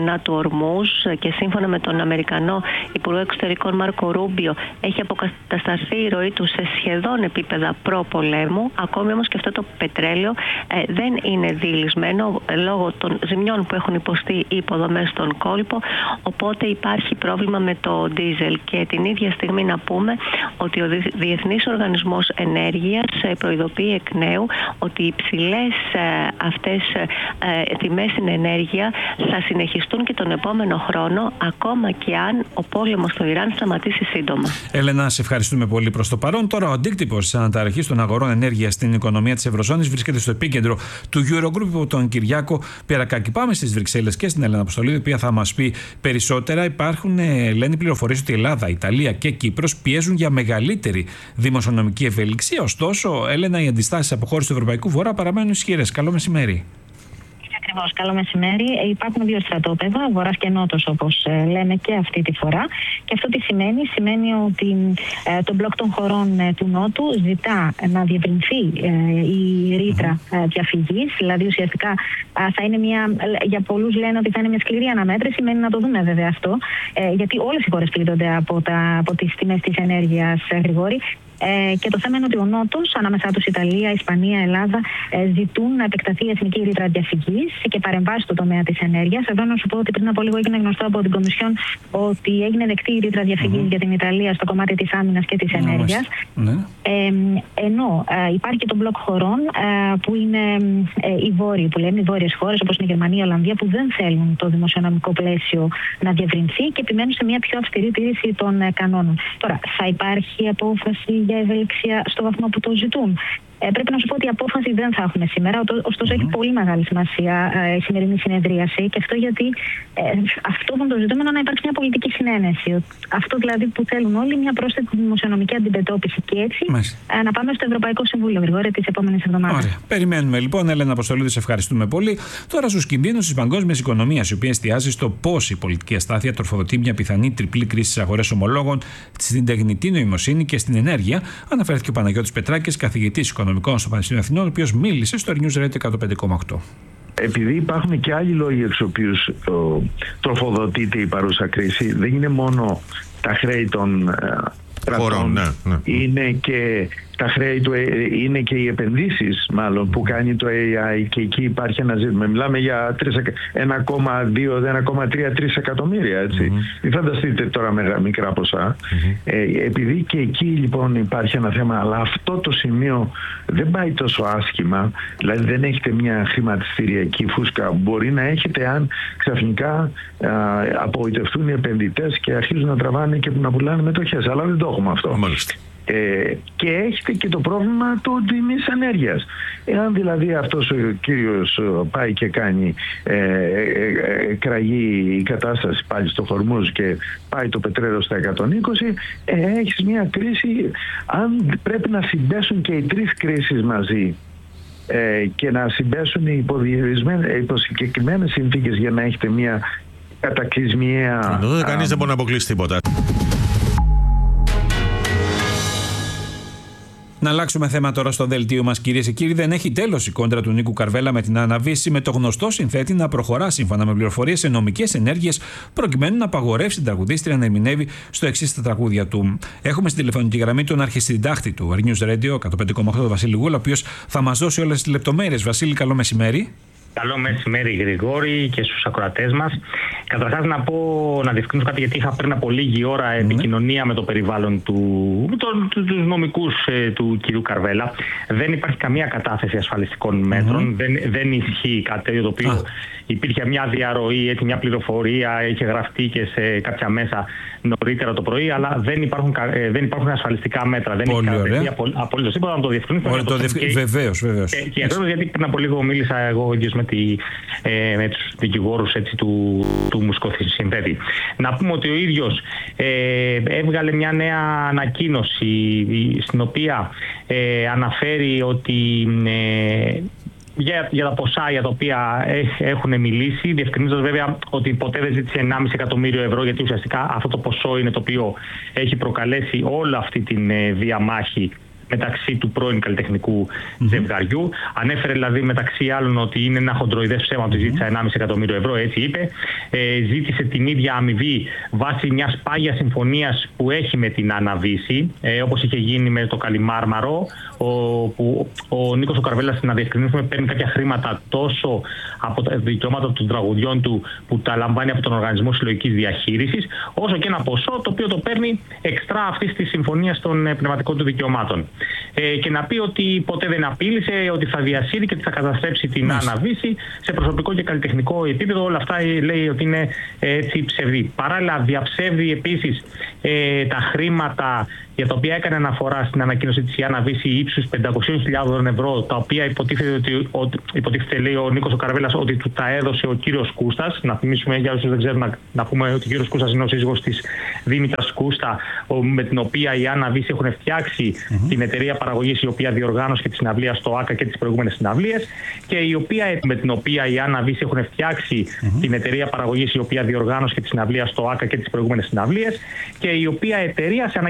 στενά του Ορμούζ και σύμφωνα με τον Αμερικανό Υπουργό Εξωτερικών Μάρκο Ρούμπιο έχει αποκατασταθεί η ροή του σε σχεδόν επίπεδα προ-πολέμου. Ακόμη όμως και αυτό το πετρέλαιο ε, δεν είναι διειλισμένο λόγω των ζημιών που έχουν υποστεί οι υποδομές στον κόλπο, οπότε υπάρχει πρόβλημα με το ντίζελ. Και την ίδια στιγμή να πούμε ότι ο Διεθνής Οργανισμός Ενέργειας προειδοποιεί εκ νέου ότι οι υψηλές αυτές τιμές στην ενέργεια θα συνεχιστούν και τον επόμενο χρόνο, ακόμα και αν ο πόλεμος στο Ιράν σταματήσει σύντομα. Έλενα, σε ευχαριστούμε πολύ προς το παρόν. Τώρα ο αντίκτυπος της αναταραχής των αγορών ενέργειας στην οικονομία της Ευρωζώνης βρίσκεται στο επίκεντρο του Eurogroup από τον Κυριάκο Περακάκη. Πάμε στις Βρυξέλλες και στην Έλενα Αποστολίδη, η οποία θα μας πει περισσότερα. Υπάρχουν, λένε, πληροφορίες ότι η Ελλάδα, Ιταλία και Κύπρος πιέζουν για μεγαλύτερη δημοσιονομική ευελιξία. Ωστόσο, Έλενα, οι αντιστάσεις αποχώρησης του Ευρωπαϊκού Βορρά παραμένουν ισχυρές. Καλό μεσημέρι. Ακριβώς, καλό μεσημέρι. Υπάρχουν δύο στρατόπεδα, βορράς και νότος, όπως ε, λέμε και αυτή τη φορά. Και αυτό τι σημαίνει? Σημαίνει ότι ε, το μπλοκ των χωρών ε, του Νότου ζητά να διευρυνθεί ε, η ρήτρα ε, διαφυγής. Δηλαδή, ουσιαστικά ε, θα είναι μια. Για πολλούς λένε ότι θα είναι μια σκληρή αναμέτρηση. Μένει να το δούμε βέβαια αυτό. Ε, γιατί όλες οι χώρες πλήττονται από, από τις τιμές της ενέργειας, ε, Γρηγόρη. Ε, και το θέμα είναι ότι ο Νότος, ανάμεσά τους Ιταλία, Ισπανία, Ελλάδα, ε, ζητούν να επεκταθεί η εθνική ρήτρα διαφυγής και παρεμβάσει στο τομέα της ενέργειας. Εδώ να σου πω ότι πριν από λίγο έγινε γνωστό από την Κομισιόν ότι έγινε δεκτή η ρήτρα διαφυγής mm-hmm. για την Ιταλία στο κομμάτι της άμυνας και της ενέργειας. Mm-hmm. Ε, ενώ ε, υπάρχει και το μπλοκ χωρών ε, που είναι ε, οι βόρειοι, που λένε οι βόρειες χώρες όπως είναι η Γερμανία, η Ολλανδία, που δεν θέλουν το δημοσιονομικό πλαίσιο να διευρυνθεί και επιμένουν σε μια πιο αυστηρή τήρηση των ε, κανόνων. Τώρα, θα υπάρχει απόφαση για ευελιξία στο βαθμό που το ζητούν? Ε, πρέπει να σου πω ότι η απόφαση δεν θα έχουμε σήμερα, ωστόσο mm-hmm. έχει πολύ μεγάλη σημασία ε, η σημερινή συνεδρίαση, και αυτό γιατί ε, αυτό που το ζητούμενο να υπάρξει μια πολιτική συνένεση. Αυτό δηλαδή που θέλουν όλοι, μια πρόσθετη δημοσιονομική αντιμετώπιση. Και έτσι ε, να πάμε στο Ευρωπαϊκό Συμβούλιο, Γρηγόρη, τις επόμενες εβδομάδες. Ωραία. Περιμένουμε λοιπόν. Έλενα Αποστολίδη, σε ευχαριστούμε πολύ. Τώρα στους κινδύνους της παγκόσμιας οικονομίας, η οποία εστιάζει στο πώς η πολιτική αστάθεια τροφοδοτεί μια πιθανή τριπλή κρίση στις αγορές ομολόγων, στην τεχνητή νοημοσύνη και στην ενέργεια, αναφέρθηκε ο Παναγιώτης Πετράκης, καθηγητής οικονομικών στο Πανεπιστήμιο Αθηνών, ο οποίος μίλησε στο News Radio εκατόν πέντε κόμμα οκτώ. Επειδή υπάρχουν και άλλοι λόγοι εξ οποίους τροφοδοτείται η παρούσα κρίση, δεν είναι μόνο τα χρέη των κρατών, ναι, ναι. Είναι και τα χρέη του, είναι και οι επενδύσεις μάλλον που κάνει το έι άι, και εκεί υπάρχει ένα ζήτημα. Μιλάμε για ένα κόμμα δύο, ένα κόμμα τρία εκατομμύρια, έτσι. Mm-hmm. Μην φανταστείτε τώρα με μικρά ποσά. Mm-hmm. Ε, επειδή και εκεί λοιπόν υπάρχει ένα θέμα, αλλά αυτό το σημείο δεν πάει τόσο άσχημα, δηλαδή δεν έχετε μια χρηματιστηριακή φούσκα. Μπορεί να έχετε αν ξαφνικά α, απογοητευτούν οι επενδυτές και αρχίζουν να τραβάνε και να πουλάνε μετοχές, αλλά δεν το έχουμε αυτό. Μάλιστα. Ε, και έχετε και το πρόβλημα του τιμής ενέργειας. Εάν δηλαδή αυτός ο κύριος πάει και κάνει ε, ε, ε, κραγεί η κατάσταση πάλι στο Χορμούζ και πάει το πετρέλαιο στα εκατόν είκοσι, ε, έχεις μια κρίση. Αν πρέπει να συμπέσουν και οι τρεις κρίσεις μαζί ε, και να συμπέσουν υπό συγκεκριμένες συνθήκες για να έχετε μια κατακλυσμιαία... Εδώ κανείς δεν μπορεί να αποκλείσει τίποτα. Να αλλάξουμε θέμα τώρα στο δελτίο μας, κυρίες και κύριοι. Δεν έχει τέλος η κόντρα του Νίκου Καρβέλα με την Άννα Βύση, με το γνωστό συνθέτη να προχωρά σύμφωνα με πληροφορίες σε νομικές ενέργειες, προκειμένου να απαγορεύσει την τραγουδίστρια να ερμηνεύει στο εξής τα τραγούδια του. Έχουμε στην τηλεφωνική γραμμή τον αρχισυντάκτη του News Radio εκατόν πέντε κόμμα οκτώ, τον Βασίλη Γούλα, ο οποίος θα μας δώσει όλες τις λεπτομέρειες. Βασίλη, καλό μεσημέρι. Καλό μεσημέρι, Γρηγόρη, και στους ακροατές μας. Καταρχάς να πω, να διευκρινίσω κάτι, γιατί είχα πριν από λίγη ώρα mm. επικοινωνία με το περιβάλλον του, τον, του, τους νομικούς ε, του κυρίου Καρβέλα. Δεν υπάρχει καμία κατάθεση ασφαλιστικών μέτρων, mm. δεν, δεν ισχύει κάτι τέτοιο, το οποίο ah. υπήρχε μια διαρροή, έτσι, μια πληροφορία, είχε γραφτεί και σε κάποια μέσα νωρίτερα το πρωί, αλλά δεν υπάρχουν, ε, δεν υπάρχουν ασφαλιστικά μέτρα. Δεν Πολύ έχει καταθέσει απολύτως τίποτα, να το διευκρινίσω. Βεβαίως, βεβαίως. Και, και ακριβώς γιατί πριν από λίγο μίλησα εγώ με, τη, ε, με τους δικηγόρους, έτσι, του, του μουσικοσυνθέτη. Να πούμε ότι ο ίδιος ε, έβγαλε μια νέα ανακοίνωση στην οποία ε, αναφέρει ότι ε, για, για τα ποσά για τα οποία έχουν μιλήσει, διευκρινίζοντας βέβαια ότι ποτέ δεν ζήτησε ενάμιση εκατομμύριο ευρώ, γιατί ουσιαστικά αυτό το ποσό είναι το οποίο έχει προκαλέσει όλη αυτή την ε, διαμάχη μεταξύ του πρώην καλλιτεχνικού mm-hmm. ζευγαριού. Ανέφερε δηλαδή μεταξύ άλλων ότι είναι ένα χοντροειδές ψέμα ότι ζήτησε ενάμιση εκατομμύριο ευρώ, έτσι είπε. Ε, ζήτησε την ίδια αμοιβή βάσει μιας πάγιας συμφωνίας που έχει με την Άννα Βύση, ε, όπως είχε γίνει με το Καλιμάρμαρο, ο, που ο Νίκος ο Καρβέλας, να διευκρινίσουμε, παίρνει κάποια χρήματα τόσο από τα δικαιώματα των τραγουδιών του που τα λαμβάνει από τον Οργανισμό Συλλογικής Διαχείρισης, όσο και ένα ποσό το οποίο το παίρνει εξτρά αυτής της συμφωνίας των πνευματικών του δικαιωμάτων. Ε, και να πει ότι ποτέ δεν απείλησε, ότι θα διασύρει και ότι θα καταστρέψει την Άννα Βύση σε προσωπικό και καλλιτεχνικό επίπεδο. Όλα αυτά λέει ότι είναι έτσι ψευδή. Παράλληλα, διαψεύδει επίσης ε, τα χρήματα για τα οποία έκανε αναφορά στην ανακοίνωση της η Άννα Βύση ύψους πεντακόσιες χιλιάδες ευρώ, τα οποία υποτίθεται, ότι, ότι, υποτίθεται λέει ο Νίκος ο Καρβέλας ότι του τα έδωσε ο κύριος Κούστας. Να θυμίσουμε για όσους δεν ξέρουν, να, να πούμε ότι ο κύριος Κούστας είναι ο σύζυγος της Δήμητρας Κούστα, με την οποία η Άννα Βύση έχουν φτιάξει mm-hmm. την εταιρεία παραγωγής η οποία διοργάνωσε και τη συναυλία στο ΆΚΑ και τις προηγούμενες συναυλίες, και η οποία, με την οποία η Άννα Βύση έχουν φτιάξει mm-hmm. την εταιρεία παραγωγής η οποία διοργάνωσε και τη συναυλία στο ΆΚΑ και τις προηγούμενες συναυλίες, και η οποία εταιρεία σε